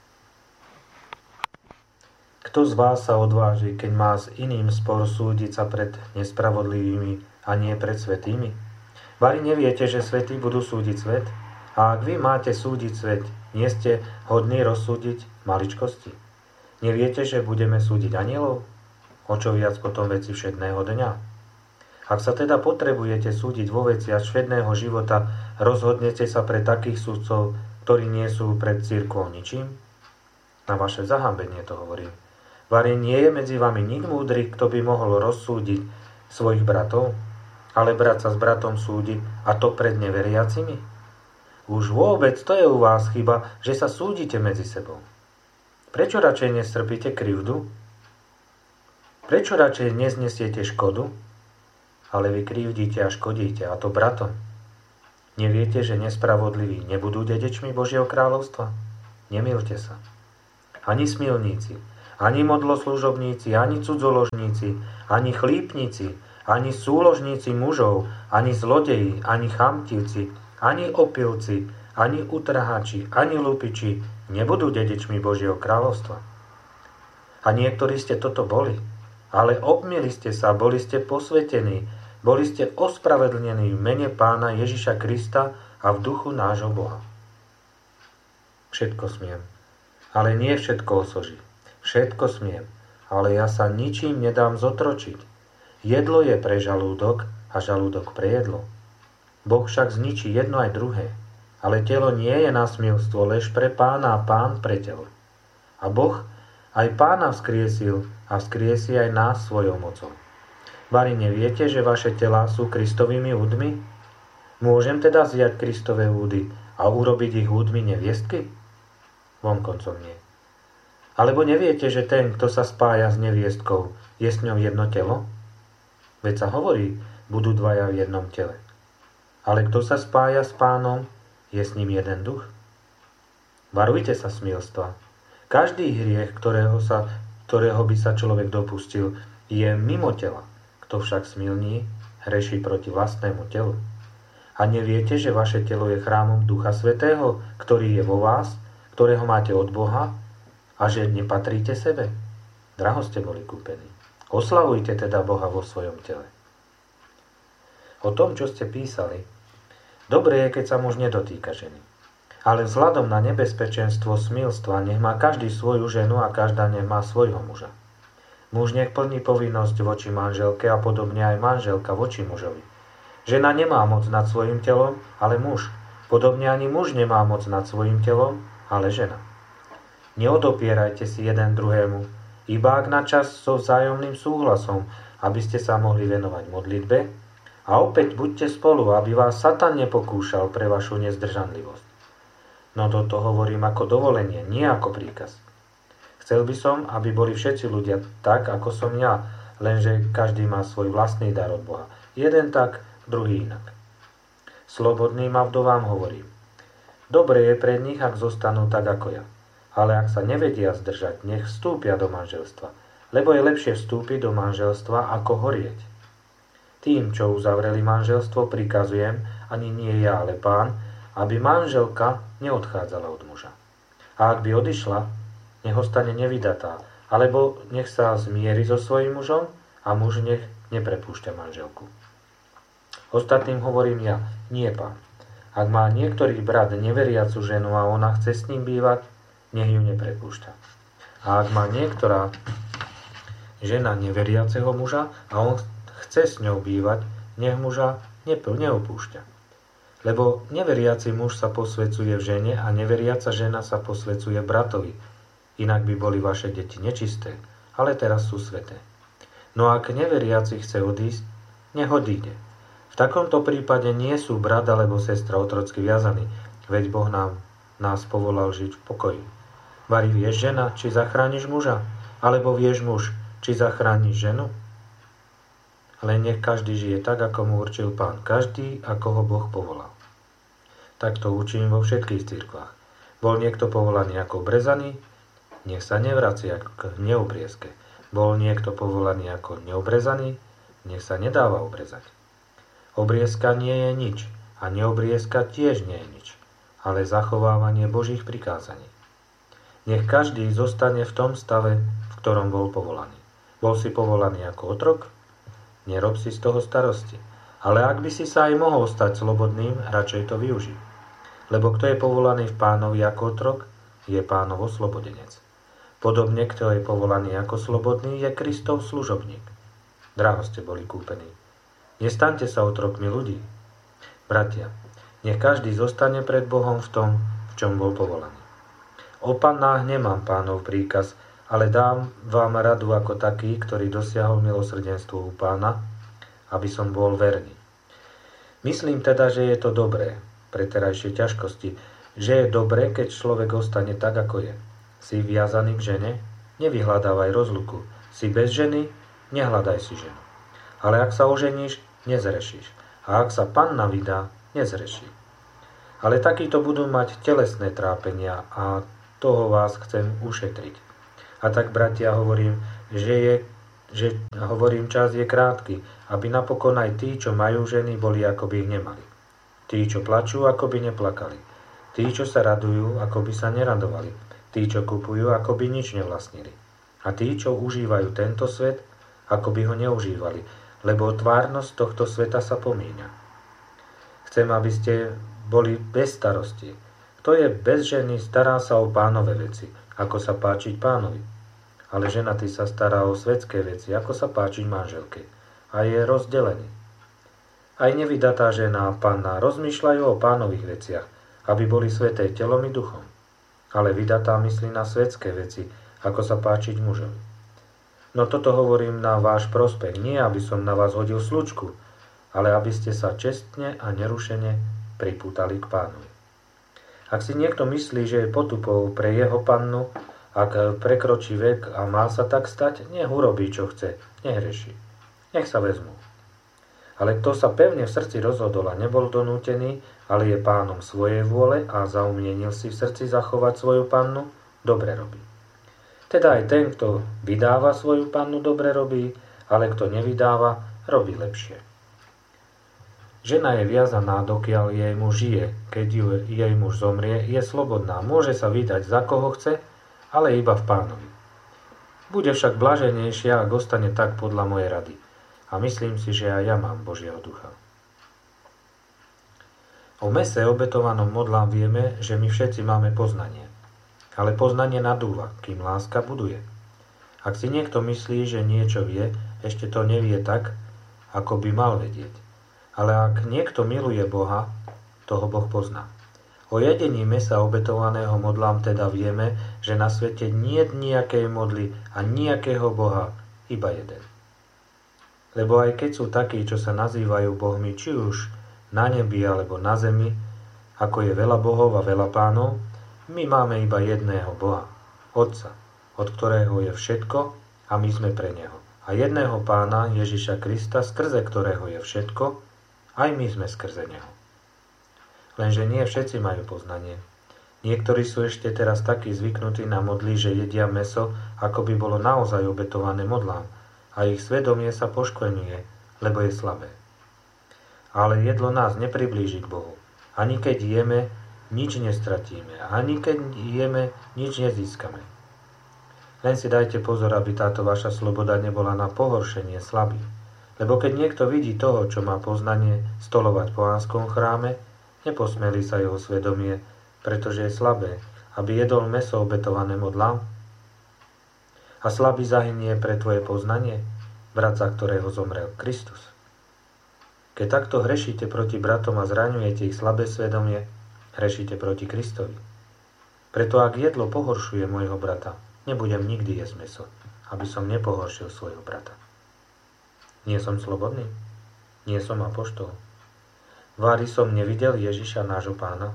Kto z vás sa odváži, keď má s iným spor, súdiť sa pred nespravodlivými a nie pred svätými? Vari neviete, že svätí budú súdiť svet? A ak vy máte súdiť svet, nie ste hodní rozsúdiť maličkosti? Neviete, že budeme súdiť anielov? O čo viac potom veci všedného dňa? Ak sa teda potrebujete súdiť vo veciach všedného života, rozhodnete sa pre takých súdcov, ktorí nie sú pred cirkvou ničím? Na vaše zahambenie to hovorím. Vari nie je medzi vami nik múdry, kto by mohol rozsúdiť svojich bratov, ale brat sa s bratom súdi, a to pred neveriacimi? Už vôbec to je u vás chyba, že sa súdite medzi sebou. Prečo radšej nestrpíte krivdu? Prečo radšej neznesiete škodu? Ale vy krivdíte a škodíte, a to bratom. Neviete, že nespravodliví nebudú dedičmi Božieho kráľovstva? Nemýlte sa. ani smilníci, ani modloslužobníci, ani cudzoložníci, ani chlípnici, ani súložníci mužov, ani zlodeji, ani chamtivci, ani opilci, ani utrhači, ani lupiči nebudú dedičmi Božieho kráľovstva. A niektorí ste toto boli, ale obmili ste sa, boli ste posvetení, boli ste ospravedlnení v mene Pána Ježiša Krista a v duchu nášho Boha. Všetko smiem, ale nie všetko osoží. Všetko smiem, ale ja sa ničím nedám zotročiť. Jedlo je pre žalúdok a žalúdok pre jedlo. Boh však zničí jedno aj druhé. Ale telo nie je na smilstvo, lež pre Pána a Pán pre telo. A Boh aj Pána vzkriesil a vzkriesí aj nás svojou mocou. Bari neviete, že vaše telá sú Kristovými údmi? Môžem teda zjať Kristové údy a urobiť ich údmi neviestky? Vonkoncom nie. Alebo neviete, že ten, kto sa spája s neviestkou, je s ňou jedno telo? Veď sa hovorí, budú dvaja v jednom tele. Ale kto sa spája s Pánom, je s ním jeden duch? Varujte sa smilstva. Každý hriech, ktorého, sa, ktorého by sa človek dopustil, je mimo tela. Kto však smilní, hreší proti vlastnému telu. A neviete, že vaše telo je chrámom Ducha Svätého, ktorý je vo vás, ktorého máte od Boha, a že nepatríte sebe? Draho ste boli kúpení. Oslavujte teda Boha vo svojom tele. O tom, čo ste písali, dobre je, keď sa muž nedotýka ženy. Ale vzhľadom na nebezpečenstvo smilstva nech má každý svoju ženu a každá nech má svojho muža. Muž nech plní povinnosť voči manželke a podobne aj manželka voči mužovi. Žena nemá moc nad svojim telom, ale muž. Podobne ani muž nemá moc nad svojim telom, ale žena. Neodopierajte si jeden druhému, iba ak na čas so vzájomným súhlasom, aby ste sa mohli venovať modlitbe, a opäť buďte spolu, aby vás Satan nepokúšal pre vašu nezdržanlivosť. No toto hovorím ako dovolenie, nie ako príkaz. Chcel by som, aby boli všetci ľudia tak, ako som ja, lenže každý má svoj vlastný dar od Boha. Jeden tak, druhý inak. Slobodným a vdovám hovorím. Dobre je pre nich, ak zostanú tak ako ja. Ale ak sa nevedia zdržať, nech vstúpia do manželstva. Lebo je lepšie vstúpiť do manželstva, ako horieť. Tým, čo uzavreli manželstvo, prikazujem, ani nie ja, ale Pán, aby manželka neodchádzala od muža. A ak by odišla, nech ostane nevydatá, alebo nech sa zmieri so svojím mužom a muž nech neprepúšťa manželku. Ostatným hovorím ja, nie Pán. Ak má niektorý brat neveriacu ženu a ona chce s ním bývať, nech ju neprepúšťa. A ak má niektorá žena neveriaceho muža a on chce s ňou bývať, nech muža neopúšťa. Lebo neveriaci muž sa posvedzuje v žene a neveriaca žena sa posvedzuje v bratovi. Inak by boli vaše deti nečisté, ale teraz sú sveté. No ak neveriaci chce odísť, nech odíde. V takomto prípade nie sú brat alebo sestra otrocky viazaní, veď Boh nám, nás povolal žiť v pokoji. Vari vieš, žena, či zachrániš muža? Alebo vieš, muž, či zachrániš ženu? Ale nech každý žije tak, ako mu určil Pán. Každý, ako ho Boh povolal. Tak to učím vo všetkých cirkvách. Bol niekto povolaný ako obrezaný? Nech sa nevracia k neobriezke. Bol niekto povolaný ako neobrezaný? Nech sa nedáva obrezať. Obriezka nie je nič a neobriezka tiež nie je nič, ale zachovávanie Božích prikázaní. Nech každý zostane v tom stave, v ktorom bol povolaný. Bol si povolaný ako otrok? Nerob si z toho starosti. Ale ak by si sa aj mohol stať slobodným, radšej to využij. Lebo kto je povolaný v Pánovi ako otrok, je Pánov oslobodenec. Podobne, kto je povolaný ako slobodný, je Kristov služobník. Draho ste boli kúpení. Nestaňte sa otrokmi ľudí. Bratia, nech každý zostane pred Bohom v tom, v čom bol povolaný. O pannách nemám Pánov príkaz, ale dám vám radu ako taký, ktorý dosiahol milosrdenstvo u Pána, aby som bol verný. Myslím teda, že je to dobré pre terajšie ťažkosti, že je dobré, keď človek ostane tak, ako je. Si viazaný k žene? Nevyhľadávaj rozluku. Si bez ženy? Nehľadaj si ženu. Ale ak sa oženíš, nezrešíš. A ak sa panna vydá, nezreší. Ale takíto budú mať telesné trápenia a toho vás chcem ušetriť. A tak, bratia, hovorím, že, je, že hovorím, čas je krátky, aby napokon aj tí, čo majú ženy, boli, ako by ich nemali. Tí, čo plačú, ako by neplakali. Tí, čo sa radujú, ako by sa neradovali. Tí, čo kupujú, ako by nič nevlastnili. A tí, čo užívajú tento svet, ako by ho neužívali, lebo tvárnosť tohto sveta sa pomíňa. Chcem, aby ste boli bez starosti. Kto je bez ženy, stará sa o pánove veci, ako sa páčiť pánovi. Ale ženatý sa stará o svetské veci, ako sa páčiť manželke. A je rozdelený. Aj nevydatá žena a panna rozmýšľajú o pánových veciach, aby boli sveté telom i duchom. Ale vydatá myslí na svetské veci, ako sa páčiť mužovi. No toto hovorím na váš prospech, nie aby som na vás hodil slučku, ale aby ste sa čestne a nerušene pripútali k pánovi. Ak si niekto myslí, že je potupou pre jeho pannu, ak prekročí vek a má sa tak stať, nech urobí, čo chce, nehreší. Nech sa vezmú. Ale kto sa pevne v srdci rozhodol a nebol donútený, ale je pánom svojej vôle a zaumienil si v srdci zachovať svoju pannu, dobre robí. Teda aj ten, kto vydáva svoju pannu, dobre robí, ale kto nevydáva, robí lepšie. Žena je viazaná, dokiaľ jej muž žije. Keď ju, jej muž zomrie, je slobodná. Môže sa vydať za koho chce, ale iba v pánovi. Bude však blaženejšia, ak ostane tak podľa mojej rady. A myslím si, že aj ja mám Božieho ducha. O mese obetovanom modlám vieme, že my všetci máme poznanie. Ale poznanie nadúva, kým láska buduje. Ak si niekto myslí, že niečo vie, ešte to nevie tak, ako by mal vedieť. Ale ak niekto miluje Boha, toho Boh pozná. O jedení mesa obetovaného modlám teda vieme, že na svete niet nejakej modly a nejakého Boha, iba jeden. Lebo aj keď sú takí, čo sa nazývajú bohmi, či už na nebi alebo na zemi, ako je veľa bohov a veľa pánov, my máme iba jedného Boha, Otca, od ktorého je všetko a my sme pre Neho. A jedného Pána, Ježiša Krista, skrze ktorého je všetko, aj my sme skrze Neho. Lenže nie všetci majú poznanie. Niektorí sú ešte teraz takí zvyknutí na modly, že jedia mäso, ako by bolo naozaj obetované modlám, a ich svedomie sa poškvrňuje, lebo je slabé. Ale jedlo nás nepriblíži k Bohu. Ani keď jeme, nič nestratíme. Ani keď jeme, nič nezískame. Len si dajte pozor, aby táto vaša sloboda nebola na pohoršenie slabých. Lebo keď niekto vidí toho, čo má poznanie, stolovať v Pánskom chráme, neposmelí sa jeho svedomie, pretože je slabé, aby jedol mäso obetované modlám. A slabý zahynie pre tvoje poznanie, brat, za ktorého zomrel Kristus. Keď takto hrešíte proti bratom a zraňujete ich slabé svedomie, hrešíte proti Kristovi. Preto ak jedlo pohoršuje môjho brata, nebudem nikdy jesť mäso, aby som nepohoršil svojho brata. Nie som slobodný? Nie som apoštol? Vári som nevidel Ježiša, nášho Pána?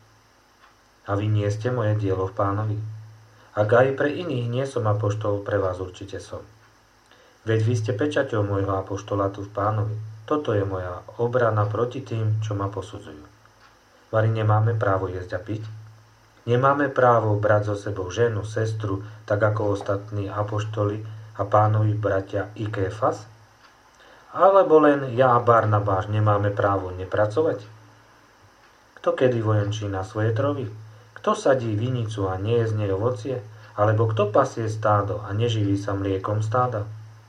A vy nie ste moje dielo v Pánovi? Ak aj pre iných nie som apoštol, pre vás určite som. Veď vy ste pečaťou môjho apoštolátu v Pánovi. Toto je moja obrana proti tým, čo ma posudzujú. Vari nemáme právo jesť a piť? Nemáme právo brať so sebou ženu, sestru, tak ako ostatní apoštoli a Pánovi bratia i Kéfas? Alebo len ja a Barnabáš nemáme právo nepracovať? Kto kedy vojenčí na svoje trovy? Kto sadí vinicu a nie je z nej ovocie? Alebo kto pasie stádo a neživí sa mliekom stáda?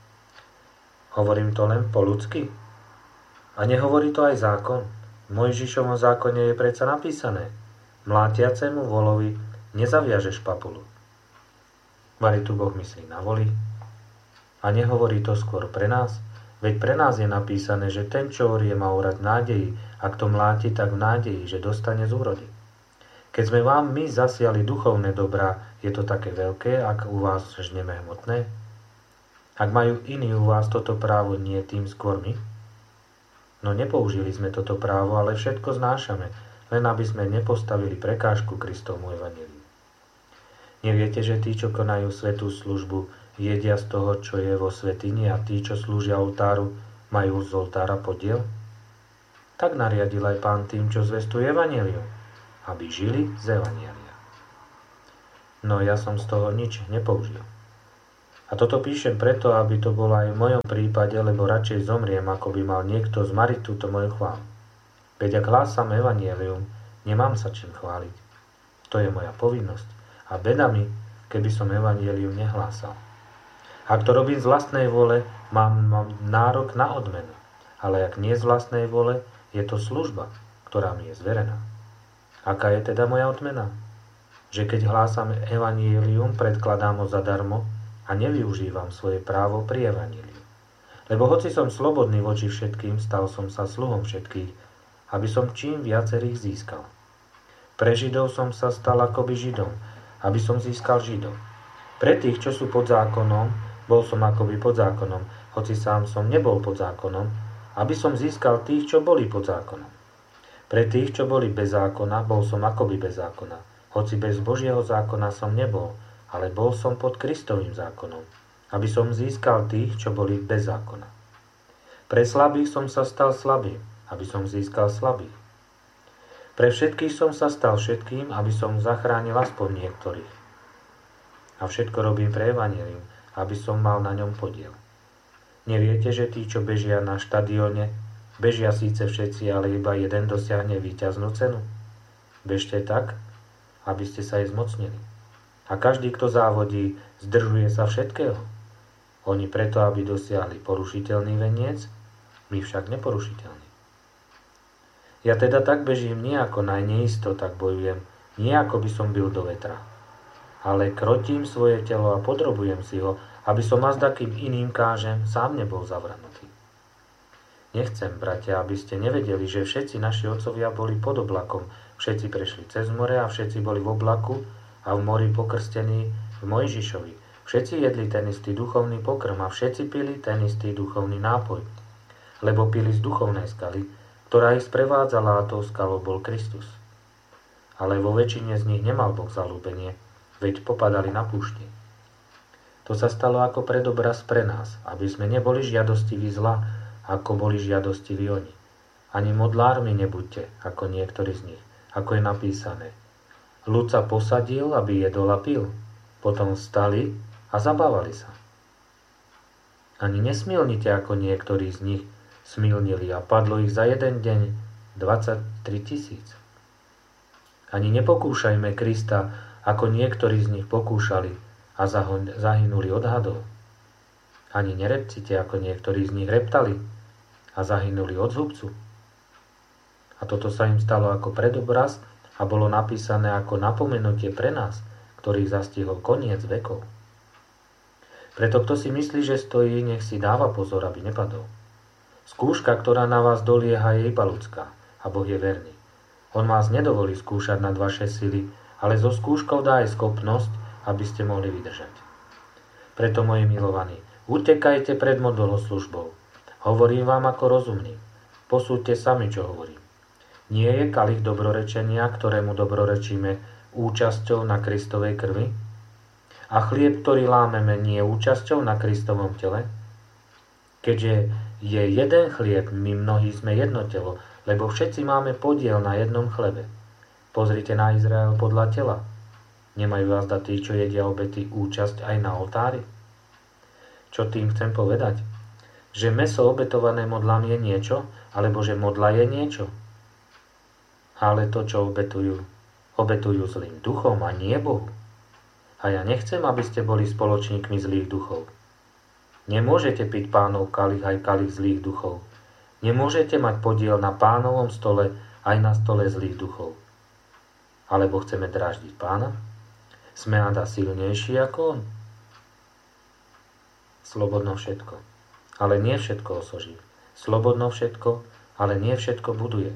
Hovorím to len po ľudsky? A nehovorí to aj zákon? V Mojžišovom zákone je predsa napísané: mlátiacemu volovi nezaviažeš papulu. Vari tu Boh myslí na voli? A nehovorí to skôr pre nás? Veď pre nás je napísané, že ten, čo orie, má orať v nádeji, a kto mláti, tak v nádeji, že dostane z úrody. Keď sme vám my zasiali duchovné dobrá, je to také veľké, ak u vás žneme hmotné? Ak majú iní u vás toto právo, nie tým skôr my? No nepoužili sme toto právo, ale všetko znášame, len aby sme nepostavili prekážku Kristovmu evanjeliu. Neviete, že tí, čo konajú svätú službu, jedia z toho, čo je vo svätyni, a tí, čo slúžia oltáru, majú z oltára podiel? Tak nariadil aj Pán tým, čo zvestuje evanjelium, aby žili z evanjelia. no ja som z toho nič nepoužil. A toto píšem preto, aby to bolo aj v mojom prípade, lebo radšej zomriem, ako by mal niekto zmariť túto moju chválu. Veď ak hlásam evanjelium, nemám sa čím chváliť. To je moja povinnosť. A beda mi, keby som evanjelium nehlásal. Ak to robím z vlastnej vole, mám, mám nárok na odmenu. Ale ak nie z vlastnej vole, je to služba, ktorá mi je zverená. Aká je teda moja odmena? Že keď hlásam evanjelium, predkladám ho zadarmo a nevyužívam svoje právo pri evanjeliu. Lebo hoci som slobodný voči všetkým, stal som sa sluhom všetkých, aby som čím viacerých získal. Pre Židov som sa stal akoby Židom, aby som získal Židov. Pre tých, čo sú pod zákonom, bol som akoby pod zákonom, hoci sám som nebol pod zákonom, aby som získal tých, čo boli pod zákonom. Pre tých, čo boli bez zákona, bol som akoby bez zákona, hoci bez Božieho zákona som nebol, ale bol som pod Kristovým zákonom, aby som získal tých, čo boli bez zákona. Pre slabých som sa stal slabým, aby som získal slabých. Pre všetkých som sa stal všetkým, aby som zachránil aspoň niektorých. A všetko robím pre evanjelium, aby som mal na ňom podiel. Neviete, že tí, čo bežia na štadióne, bežia síce všetci, ale iba jeden dosiahne víťaznú cenu? Bežte tak, aby ste sa jej zmocnili. A každý, kto závodí, zdržuje sa všetkého. Oni preto, aby dosiahli porušiteľný veniec, my však neporušiteľný. Ja teda tak bežím nie ako najneisto, tak bojujem, nie ako by som bil do vetra. Ale krotím svoje telo a podrobujem si ho, aby som azda, kým iným kážem, sám nebol zavrhnutý. Nechcem, bratia, aby ste nevedeli, že všetci naši otcovia boli pod oblakom, všetci prešli cez more a všetci boli v oblaku a v mori pokrstení v Mojžišovi. Všetci jedli ten istý duchovný pokrm a všetci pili ten istý duchovný nápoj, lebo pili z duchovnej skaly, ktorá ich sprevádzala, a tou skalou bol Kristus. Ale vo väčšine z nich nemal Boh zaľúbenie, veď popadali na púšti. To sa stalo ako predobraz pre nás, aby sme neboli žiadostiví zla, ako boli žiadostiví oni. Ani modlármi nebuďte, ako niektorí z nich, ako je napísané. Ľud sa posadil, aby jedol a pil. Potom vstali a zabávali sa. Ani nesmilnite, ako niektorí z nich smilnili, a padlo ich za jeden deň dvadsaťtri tisíc. Ani nepokúšajme Krista, ako niektorí z nich pokúšali a zahynuli od hadov. Ani nerepcite, ako niektorí z nich reptali a zahynuli od zhubcu. A toto sa im stalo ako predobraz, a bolo napísané ako napomenutie pre nás, ktorých zastihol koniec vekov. Preto kto si myslí, že stojí, nech si dáva pozor, aby nepadol. Skúška, ktorá na vás dolieha, je iba ľudská, a Boh je verný. On vás nedovolí skúšať nad vaše sily, ale so skúškou dá aj schopnosť, aby ste mohli vydržať. Preto, moji milovaní, utekajte pred modloslužbou. Hovorím vám ako rozumný. Posúďte sami, čo hovorím. Nie je kalich dobrorečenia, ktorému dobrorečíme, účasťou na Kristovej krvi? A chlieb, ktorý lámeme, nie je účasťou na Kristovom tele? Keďže je jeden chlieb, my mnohí sme jedno telo, lebo všetci máme podiel na jednom chlebe. Pozrite na Izrael podľa tela. Nemajú azda tí, čo jedia obety, účasť aj na oltári? Čo tým chcem povedať? Že mäso obetované modlám je niečo, alebo že modla je niečo? Ale to, čo obetujú, obetujú zlým duchom a nie Bohu. A ja nechcem, aby ste boli spoločníkmi zlých duchov. Nemôžete piť Pánov kalich aj kalich zlých duchov. Nemôžete mať podiel na Pánovom stole aj na stole zlých duchov. Alebo chceme dráždiť Pána? Sme ada silnejší ako on? Slobodno všetko, ale nie všetko osoží. Slobodno všetko, ale nie všetko buduje.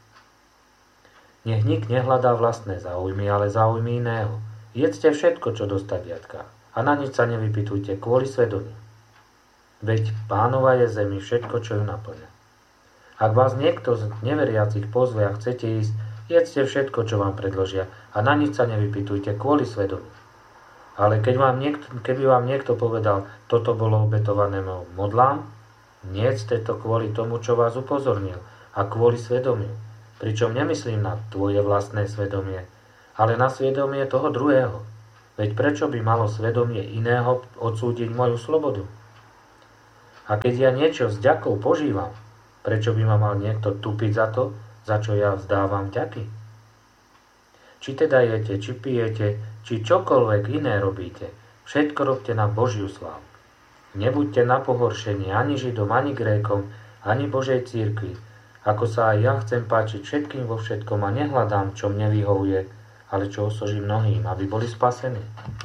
Nech nik nehľadá vlastné záujmy, ale záujmy iného. Jedzte všetko, čo dostať viatka, a na nič sa nevypytujte kvôli svedomiu. Veď Pánova je zemi všetko, čo ju naplňa. Ak vás niekto z neveriacich pozve a chcete ísť, jedzte všetko, čo vám predložia, a na nič sa nevypytujte kvôli svedomiu. Ale keď vám niekto, keby vám niekto povedal, toto bolo obetované modlám, nejedzte to kvôli tomu, čo vás upozornil, a kvôli svedomiu. Pričom nemyslím na tvoje vlastné svedomie, ale na svedomie toho druhého. Veď prečo by malo svedomie iného odsúdiť moju slobodu? A keď ja niečo s ďakou požívam, prečo by ma mal niekto tupiť za to, za čo ja vzdávam ďaky? Či teda jete, či pijete, či čokoľvek iné robíte, všetko robte na Božiu slávu. Nebuďte na pohoršenie ani Židom, ani Grékom, ani Božej cirkvi, ako sa aj ja chcem páčiť všetkým vo všetkom a nehľadám, čo mne vyhovuje, ale čo osoží mnohým, aby boli spasení.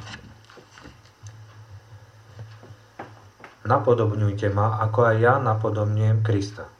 Napodobňujte ma, ako aj ja napodobňujem Krista.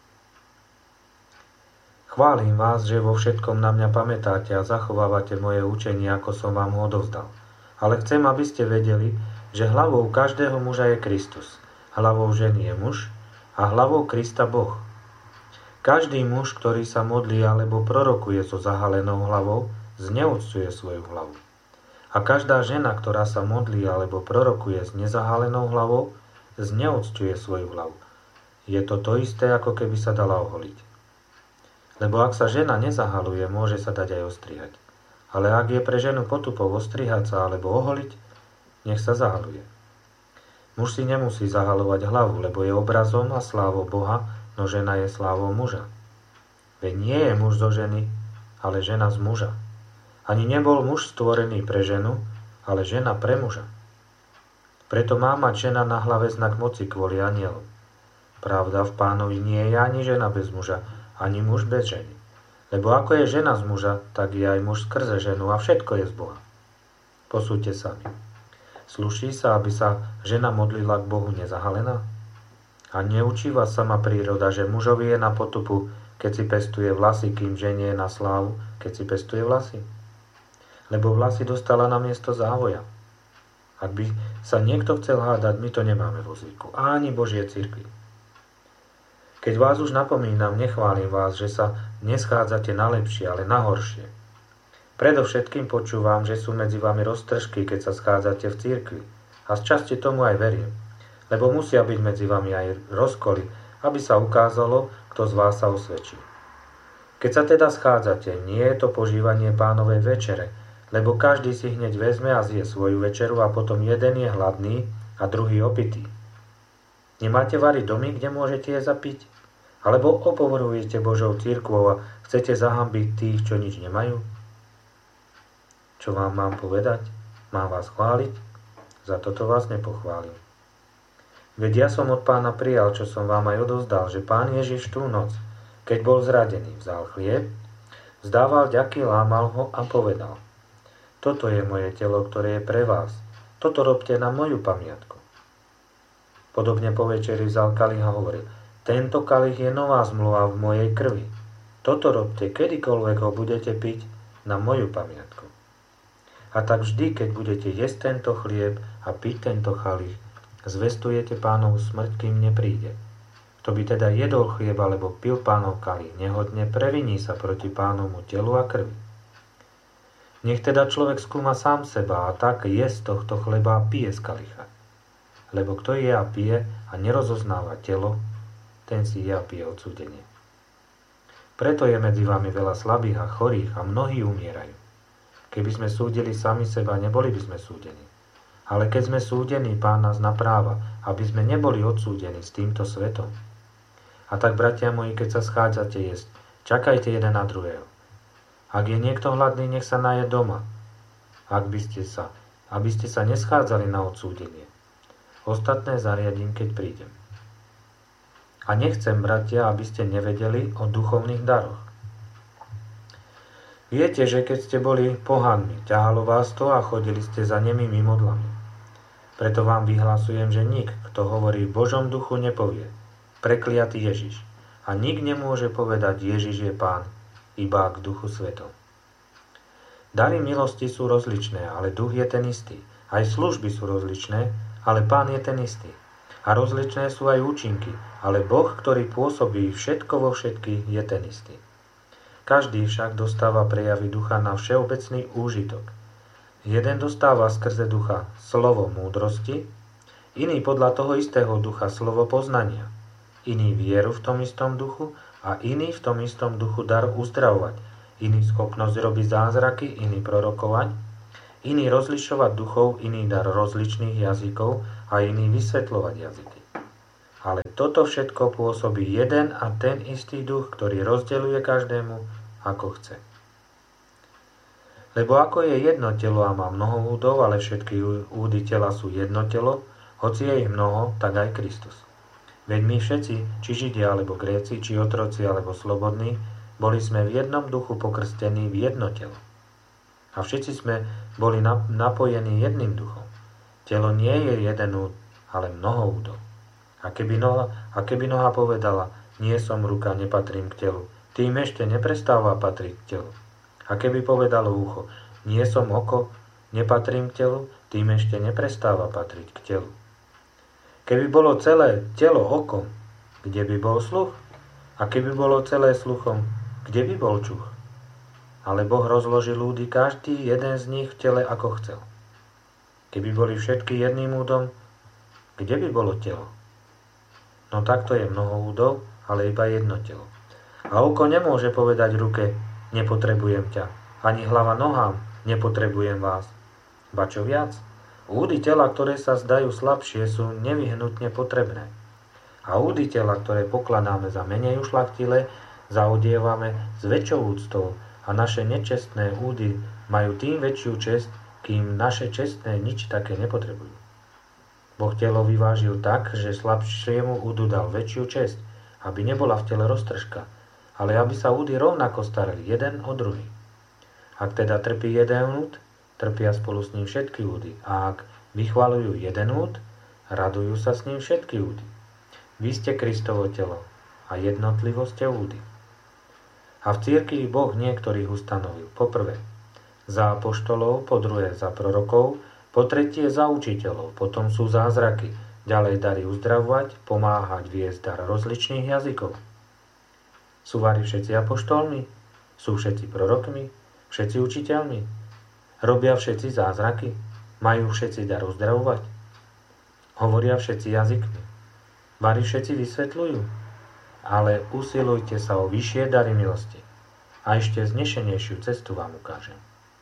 Chválim vás, že vo všetkom na mňa pamätáte a zachovávate moje učenie, ako som vám ho odovzdal. Ale chcem, aby ste vedeli, že hlavou každého muža je Kristus, hlavou ženy je muž a hlavou Krista Boh. Každý muž, ktorý sa modlí alebo prorokuje so zahalenou hlavou, zneúctuje svoju hlavu. A každá žena, ktorá sa modlí alebo prorokuje s nezahalenou hlavou, zneúctuje svoju hlavu. Je to to isté, ako keby sa dala oholiť. Lebo ak sa žena nezahaluje, môže sa dať aj ostrihať. Ale ak je pre ženu potupou ostrihať sa alebo oholiť, nech sa zahaluje. Muž si nemusí zahalovať hlavu, lebo je obrazom a slávou Boha, no žena je slávou muža. Veď nie je muž zo ženy, ale žena z muža. Ani nebol muž stvorený pre ženu, ale žena pre muža. Preto má mať žena na hlave znak moci kvôli anjelom. Pravda, v Pánovi nie je ani žena bez muža, ani muž bez ženy. Lebo ako je žena z muža, tak je aj muž skrze ženu a všetko je z Boha. Posúďte sami. Sluší sa, aby sa žena modlila k Bohu nezahalená? A neučí vás sama príroda, že mužovi je na potupu, keď si pestuje vlasy, kým žene je na slávu, keď si pestuje vlasy? Lebo vlasy dostala na miesto závoja. Ak by sa niekto chcel hádať, my to nemáme vo zvyku, ani Božie cirkvi. Keď vás už napomínam, nechválim vás, že sa neschádzate na lepšie, ale na horšie. Predovšetkým počúvam, že sú medzi vami roztržky, keď sa schádzate v cirkvi. A z časti tomu aj verím. Lebo musia byť medzi vami aj rozkoly, aby sa ukázalo, kto z vás sa osvedčí. Keď sa teda schádzate, nie je to požívanie Pánovej večere, lebo každý si hneď vezme a zje svoju večeru a potom jeden je hladný a druhý opitý. Nemáte variť domy, kde môžete jesť a piť? Alebo opovrhujete Božou cirkvou a chcete zahambiť tých, čo nič nemajú? Čo vám mám povedať? Mám vás chváliť? Za toto vás nepochválim. Veď ja som od Pána prijal, čo som vám aj odovzdal, že Pán Ježiš tú noc, keď bol zradený, vzal chlieb, vzdával ďaky, lámal ho a povedal: Toto je moje telo, ktoré je pre vás. Toto robte na moju pamiatku. Podobne po večeri vzal kalich a hovoril: Tento kalich je nová zmluva v mojej krvi. Toto robte, kedykoľvek ho budete piť, na moju pamiatku. A tak vždy, keď budete jesť tento chlieb a piť tento kalich, zvestujete Pánovu smrť, kým nepríde. Kto by teda jedol chlieb alebo pil Pánov kalich, nehodne previní sa proti Pánovmu telu a krvi. Nech teda človek skúma sám seba a tak je z tohto chleba a pije z kalicha. Lebo kto je a pije a nerozoznáva telo, ten si je a pije odsúdenie. Preto je medzi vami veľa slabých a chorých a mnohí umierajú. Keby sme súdili sami seba, neboli by sme súdení. Ale keď sme súdení, Pán nás napráva, aby sme neboli odsúdení s týmto svetom. A tak, bratia moji, keď sa schádzate jesť, čakajte jeden na druhého. Ak je niekto hladný, nech sa naje doma. Ak by ste sa, aby ste sa neschádzali na odsúdenie. Ostatné zariadím, keď prídem. A nechcem, bratia, aby ste nevedeli o duchovných daroch. Viete, že keď ste boli pohanmi, ťahalo vás to a chodili ste za nemými modlami. Preto vám vyhlasujem, že nik, kto hovorí v Božom duchu, nepovie: Prekliatý Ježiš. A nik nemôže povedať: Ježiš je Pán, iba k Duchu Svetom. Dary milosti sú rozličné, ale duch je ten istý. Aj služby sú rozličné, ale Pán je ten istý. A rozličné sú aj účinky, ale Boh, ktorý pôsobí všetko vo všetkých, je ten istý. Každý však dostáva prejavy ducha na všeobecný úžitok. Jeden dostáva skrze ducha slovo múdrosti, iný podľa toho istého ducha slovo poznania, iný vieru v tom istom duchu a iný v tom istom duchu dar uzdravovať, iný schopnosť robiť zázraky, iný prorokovať, iný rozlišovať duchov, iný dar rozličných jazykov a iný vysvetľovať jazyky. Ale toto všetko pôsobí jeden a ten istý duch, ktorý rozdeľuje každému, ako chce. Lebo ako je jedno telo a má mnoho údov, ale všetky údy tela sú jedno telo, hoci je ich mnoho, tak aj Kristus. Veď my všetci, či Židia, alebo Gréci, či otroci, alebo slobodní, boli sme v jednom duchu pokrstení v jedno telo. A všetci sme boli napojení jedným duchom. Telo nie je jeden úd, ale mnoho údov. A keby noha, a keby noha povedala, nie som ruka, nepatrím k telu, tým ešte neprestáva patriť k telu. A keby povedalo ucho, nie som oko, nepatrím k telu, tým ešte neprestáva patriť k telu. Keby bolo celé telo okom, kde by bol sluch? A keby bolo celé sluchom, kde by bol čuch? Ale Boh rozložil údy každý jeden z nich v tele, ako chcel. Keby boli všetky jedným údom, kde by bolo telo? No takto je mnoho údov, ale iba jedno telo. A oko nemôže povedať ruke, nepotrebujem ťa, ani hlava nohám, nepotrebujem vás. Ba čo viac? Údy tela, ktoré sa zdajú slabšie, sú nevyhnutne potrebné. A údy tela, ktoré pokladáme za menej ušľachtilé, zaodievame s väčšou úctou a naše nečestné údy majú tým väčšiu česť, kým naše čestné nič také nepotrebujú. Boh telo vyvážil tak, že slabšiemu údu dal väčšiu česť, aby nebola v tele roztržka, ale aby sa údy rovnako starali jeden o druhý. Ak teda trpí jeden úd, trpia spolu s ním všetky údy, a ak vychvaľujú jeden úd, radujú sa s ním všetky údy. Vy ste Kristovo telo a jednotlivo ste údy. A v cirkvi Boh niektorých ustanovil. Po prvé za apoštolov, po druhé za prorokov, po tretie za učiteľov, potom sú zázraky, ďalej dary uzdravovať, pomáhať, viesť dar rozličných jazykov. Sú vari všetci apoštolmi? Sú všetci prorokmi? Všetci učiteľmi? Robia všetci zázraky? Majú všetci dar uzdravovať? Hovoria všetci jazykmi? Vari všetci vysvetľujú? Ale usilujte sa o vyššie dary milosti. A ešte znešenejšiu cestu vám ukážem.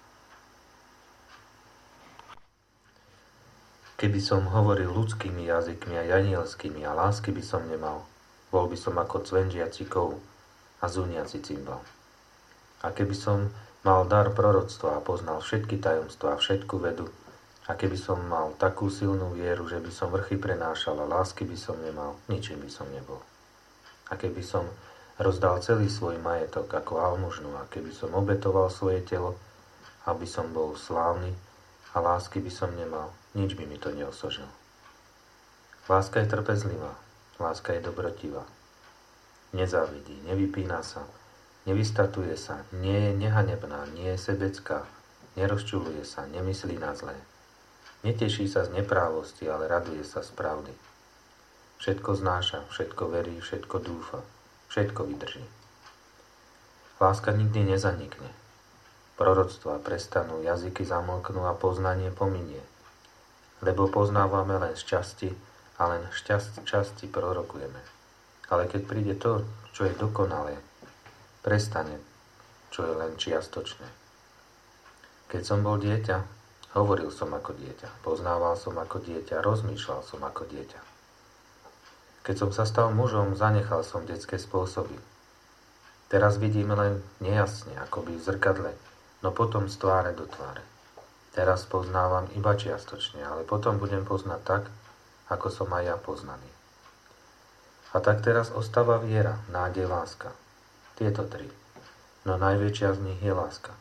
Keby som hovoril ľudskými jazykmi a anielskými a lásky by som nemal, bol by som ako cvenžiaci kov a zúniaci cymbal. A keby som mal dar proroctva a poznal všetky tajomstvá a všetku vedu, a keby som mal takú silnú vieru, že by som vrchy prenášal a lásky by som nemal, ničím by som nebol. A keby som rozdal celý svoj majetok ako almužnu, a keby som obetoval svoje telo, aby som bol slávny, a lásky by som nemal, nič by mi to neosožil. Láska je trpezlivá, láska je dobrotivá. Nezávidí, nevypína sa, nevystatuje sa, nie je nehanebná, nie je sebecká, nerozčuluje sa, nemyslí na zlé. Neteší sa z neprávosti, ale raduje sa z pravdy. Všetko znáša, všetko verí, všetko dúfa, všetko vydrží. Láska nikdy nezanikne. Proroctvá prestanú, jazyky zamlknú a poznanie pominie. Lebo poznávame len z časti a len z časti prorokujeme. Ale keď príde to, čo je dokonalé, prestane, čo je len čiastočné. Keď som bol dieťa, hovoril som ako dieťa, poznával som ako dieťa, rozmýšľal som ako dieťa. Keď som sa stal mužom, zanechal som detské spôsoby. Teraz vidím len nejasne, akoby v zrkadle, no potom z tváre do tváre. Teraz poznávam iba čiastočne, ale potom budem poznať tak, ako som aj ja poznaný. A tak teraz ostáva viera, nádej, láska. Tieto tri. No najväčšia z nich je láska.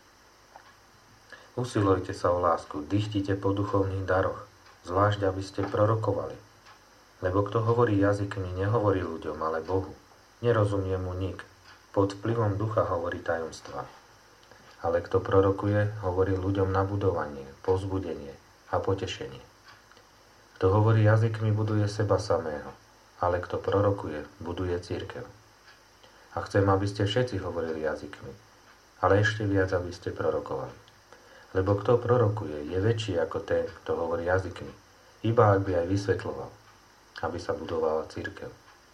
Usilujte sa o lásku, dychtite po duchovných daroch, zvlášť aby ste prorokovali. Lebo kto hovorí jazykmi, nehovorí ľuďom, ale Bohu. Nerozumie mu nik. Pod vplyvom ducha hovorí tajomstvá. Ale kto prorokuje, hovorí ľuďom na budovanie, povzbudenie a potešenie. Kto hovorí jazykmi, buduje seba samého, ale kto prorokuje, buduje cirkev. A chcem, aby ste všetci hovorili jazykmi, ale ešte viac, aby ste prorokovali. Lebo kto prorokuje, je väčší ako ten, kto hovorí jazykmi, iba ak by aj vysvetľoval, aby sa budovala cirkev.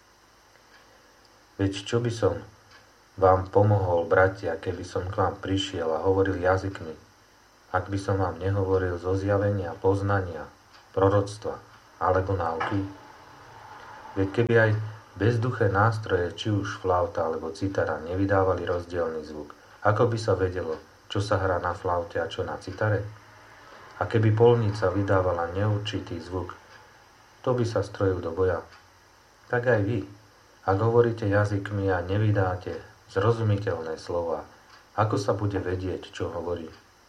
Veď čo by som vám pomohol, bratia, keby som k vám prišiel a hovoril jazykmi, ak by som vám nehovoril zo zjavenia, poznania, proroctva alebo náuky? Veď keby aj bezduché nástroje, či už flauta alebo citara, nevydávali rozdielny zvuk, ako by sa vedelo, čo sa hrá na flaute a čo na citare? A keby polnica vydávala neurčitý zvuk, to by sa strojil do boja. Tak aj vy, ak hovoríte jazykmi a nevydáte zrozumiteľné slova, ako sa bude vedieť, čo hovorí?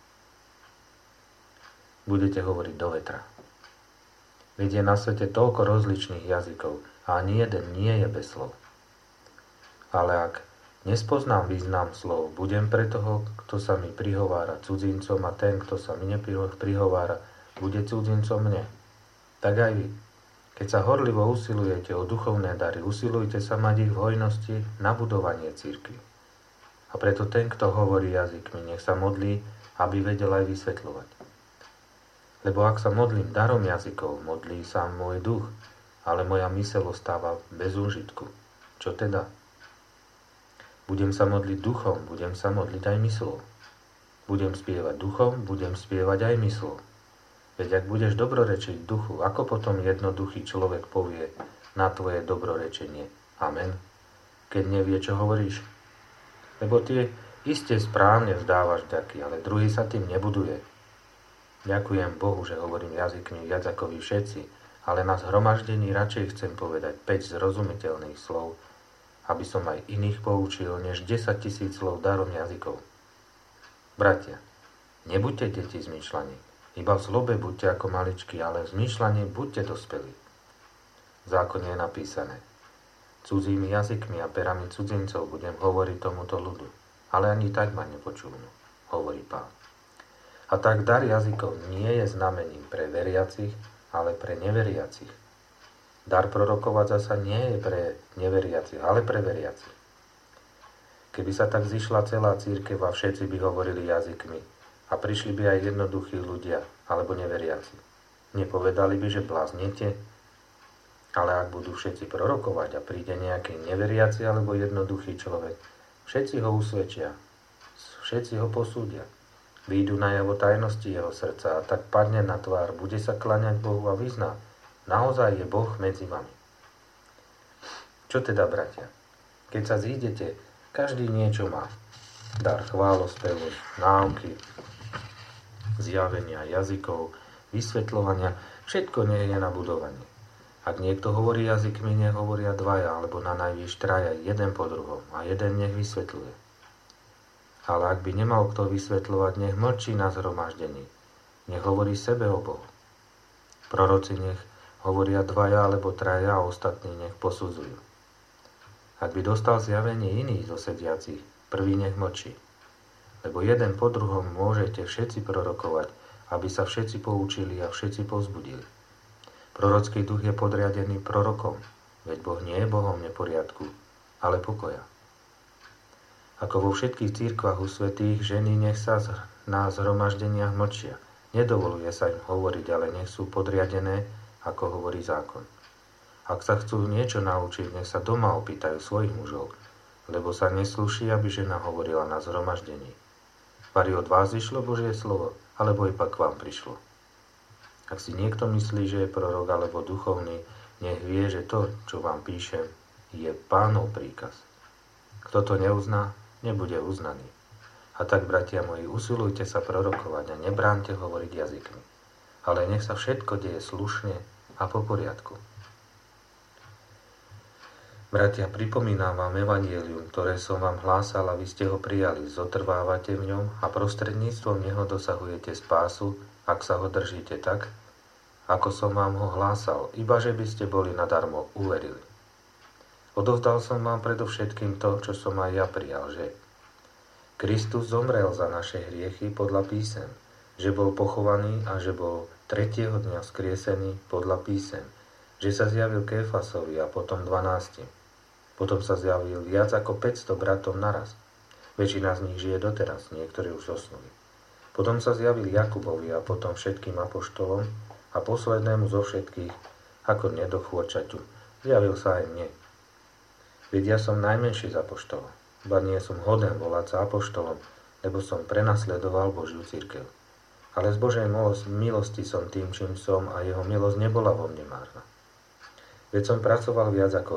Budete hovoriť do vetra. Veď je na svete toľko rozličných jazykov a ani jeden nie je bez slov. Ale ak nespoznám význam slov, budem pre toho, kto sa mi prihovára cudzincom, a ten, kto sa mi neprihovára, bude cudzincom mne. Tak aj vy. Keď sa horlivo usilujete o duchovné dary, usilujte sa mať ich v hojnosti na budovanie cirkvi. A preto ten, kto hovorí jazykmi, nech sa modlí, aby vedel aj vysvetľovať. Lebo ak sa modlím darom jazykov, modlí sa môj duch, ale moja myseľ ostáva bez úžitku. Čo teda? Budem sa modliť duchom, budem sa modliť aj myslou. Budem spievať duchom, budem spievať aj myslou. Veď ak budeš dobrorečiť duchu, ako potom jednoduchý človek povie na tvoje dobrorečenie amen, keď nevie, čo hovoríš? Lebo ty iste správne vzdávaš vďaky, ale druhý sa tým nebuduje. Ďakujem Bohu, že hovorím jazykmi viac ako vy všetci, ale na zhromaždení radšej chcem povedať päť zrozumiteľných slov, aby som aj iných poučil, než desať tisíc slov darom jazykov. Bratia, nebuďte deti zmýšľaní, iba v zlobe buďte ako maličky, ale v zmýšľaní buďte dospelí. V zákone je napísané: cudzími jazykmi a perami cudzincov budem hovoriť tomuto ľudu, ale ani tak ma nepočúvnu, hovorí Pán. A tak dar jazykov nie je znamením pre veriacich, ale pre neveriacich. Dar prorokovať zasa nie je pre neveriacich, ale pre veriacich. Keby sa tak zišla celá cirkev a všetci by hovorili jazykmi a prišli by aj jednoduchí ľudia alebo neveriaci, nepovedali by, že bláznete? Ale ak budú všetci prorokovať a príde nejaký neveriaci alebo jednoduchý človek, všetci ho usvedčia, všetci ho posúdia. Výjdu najavo tajnosti jeho srdca a tak padne na tvár, bude sa kláňať Bohu a vyzná: naozaj je Boh medzi vami. Čo teda, bratia? Keď sa zídete, každý niečo má. Dar chválospevu, náuky, zjavenia jazykov, vysvetľovania, všetko nie je na budovanie. Ak niekto hovorí jazykmi, nech hovoria dvaja, alebo na najvýš traja, jeden po druhom, a jeden nech vysvetľuje. Ale ak by nemal kto vysvetľovať, nech mlčí na zhromaždení. Nech hovorí sebe o Bohu. Proroci nech hovoria dvaja alebo traja a ostatní nech posudzujú. Ak by dostal zjavenie iný zo sediacich, prvý nech mlčí. Lebo jeden po druhom môžete všetci prorokovať, aby sa všetci poučili a všetci povzbudili. Prorocký duch je podriadený prorokom, veď Boh nie je Bohom neporiadku, ale pokoja. Ako vo všetkých cirkvách u svätých, ženy nech sa na zhromaždeniach mlčia. Nedovoluje sa im hovoriť, ale nech sú podriadené, ako hovorí zákon. Ak sa chcú niečo naučiť, nech sa doma opýtajú svojich mužov, lebo sa neslúši, aby žena hovorila na zhromaždení. Vari od vás vyšlo Božie slovo, alebo iba k vám prišlo. Ak si niekto myslí, že je prorok alebo duchovný, nech vie, že to, čo vám píšem, je Pánov príkaz. Kto to neuzná, nebude uznaný. A tak, bratia moji, usilujte sa prorokovať a nebránte hovoriť jazykmi. Ale nech sa všetko deje slušne a po poriadku. Bratia, pripomínam vám evanjelium, ktoré som vám hlásal a vy ste ho prijali. Zotrvávate v ňom a prostredníctvom neho dosahujete spásu, ak sa ho držíte tak, ako som vám ho hlásal, iba že by ste boli nadarmo uverili. Odovzdal som vám predovšetkým to, čo som aj ja prijal, že Kristus zomrel za naše hriechy podľa písem, že bol pochovaný a že bol tretieho dňa vzkriesený podľa písem, že sa zjavil Kéfasovi a potom dvanáctim. Potom sa zjavil viac ako päťsto bratom naraz. Väčšina z nich žije doteraz, niektorí už zosnuli. Potom sa zjavil Jakubovi a potom všetkým apoštolom a poslednému zo všetkých, ako nedochôčaťu, zjavil sa aj mne. Veď ja som najmenší z apoštolov, ba nie som hoden volať sa apoštolom, lebo som prenasledoval Božiu cirkev. ale z Božej milosti som tým, čím som a jeho milosť nebola vo mne márna. Veď som pracoval viac ako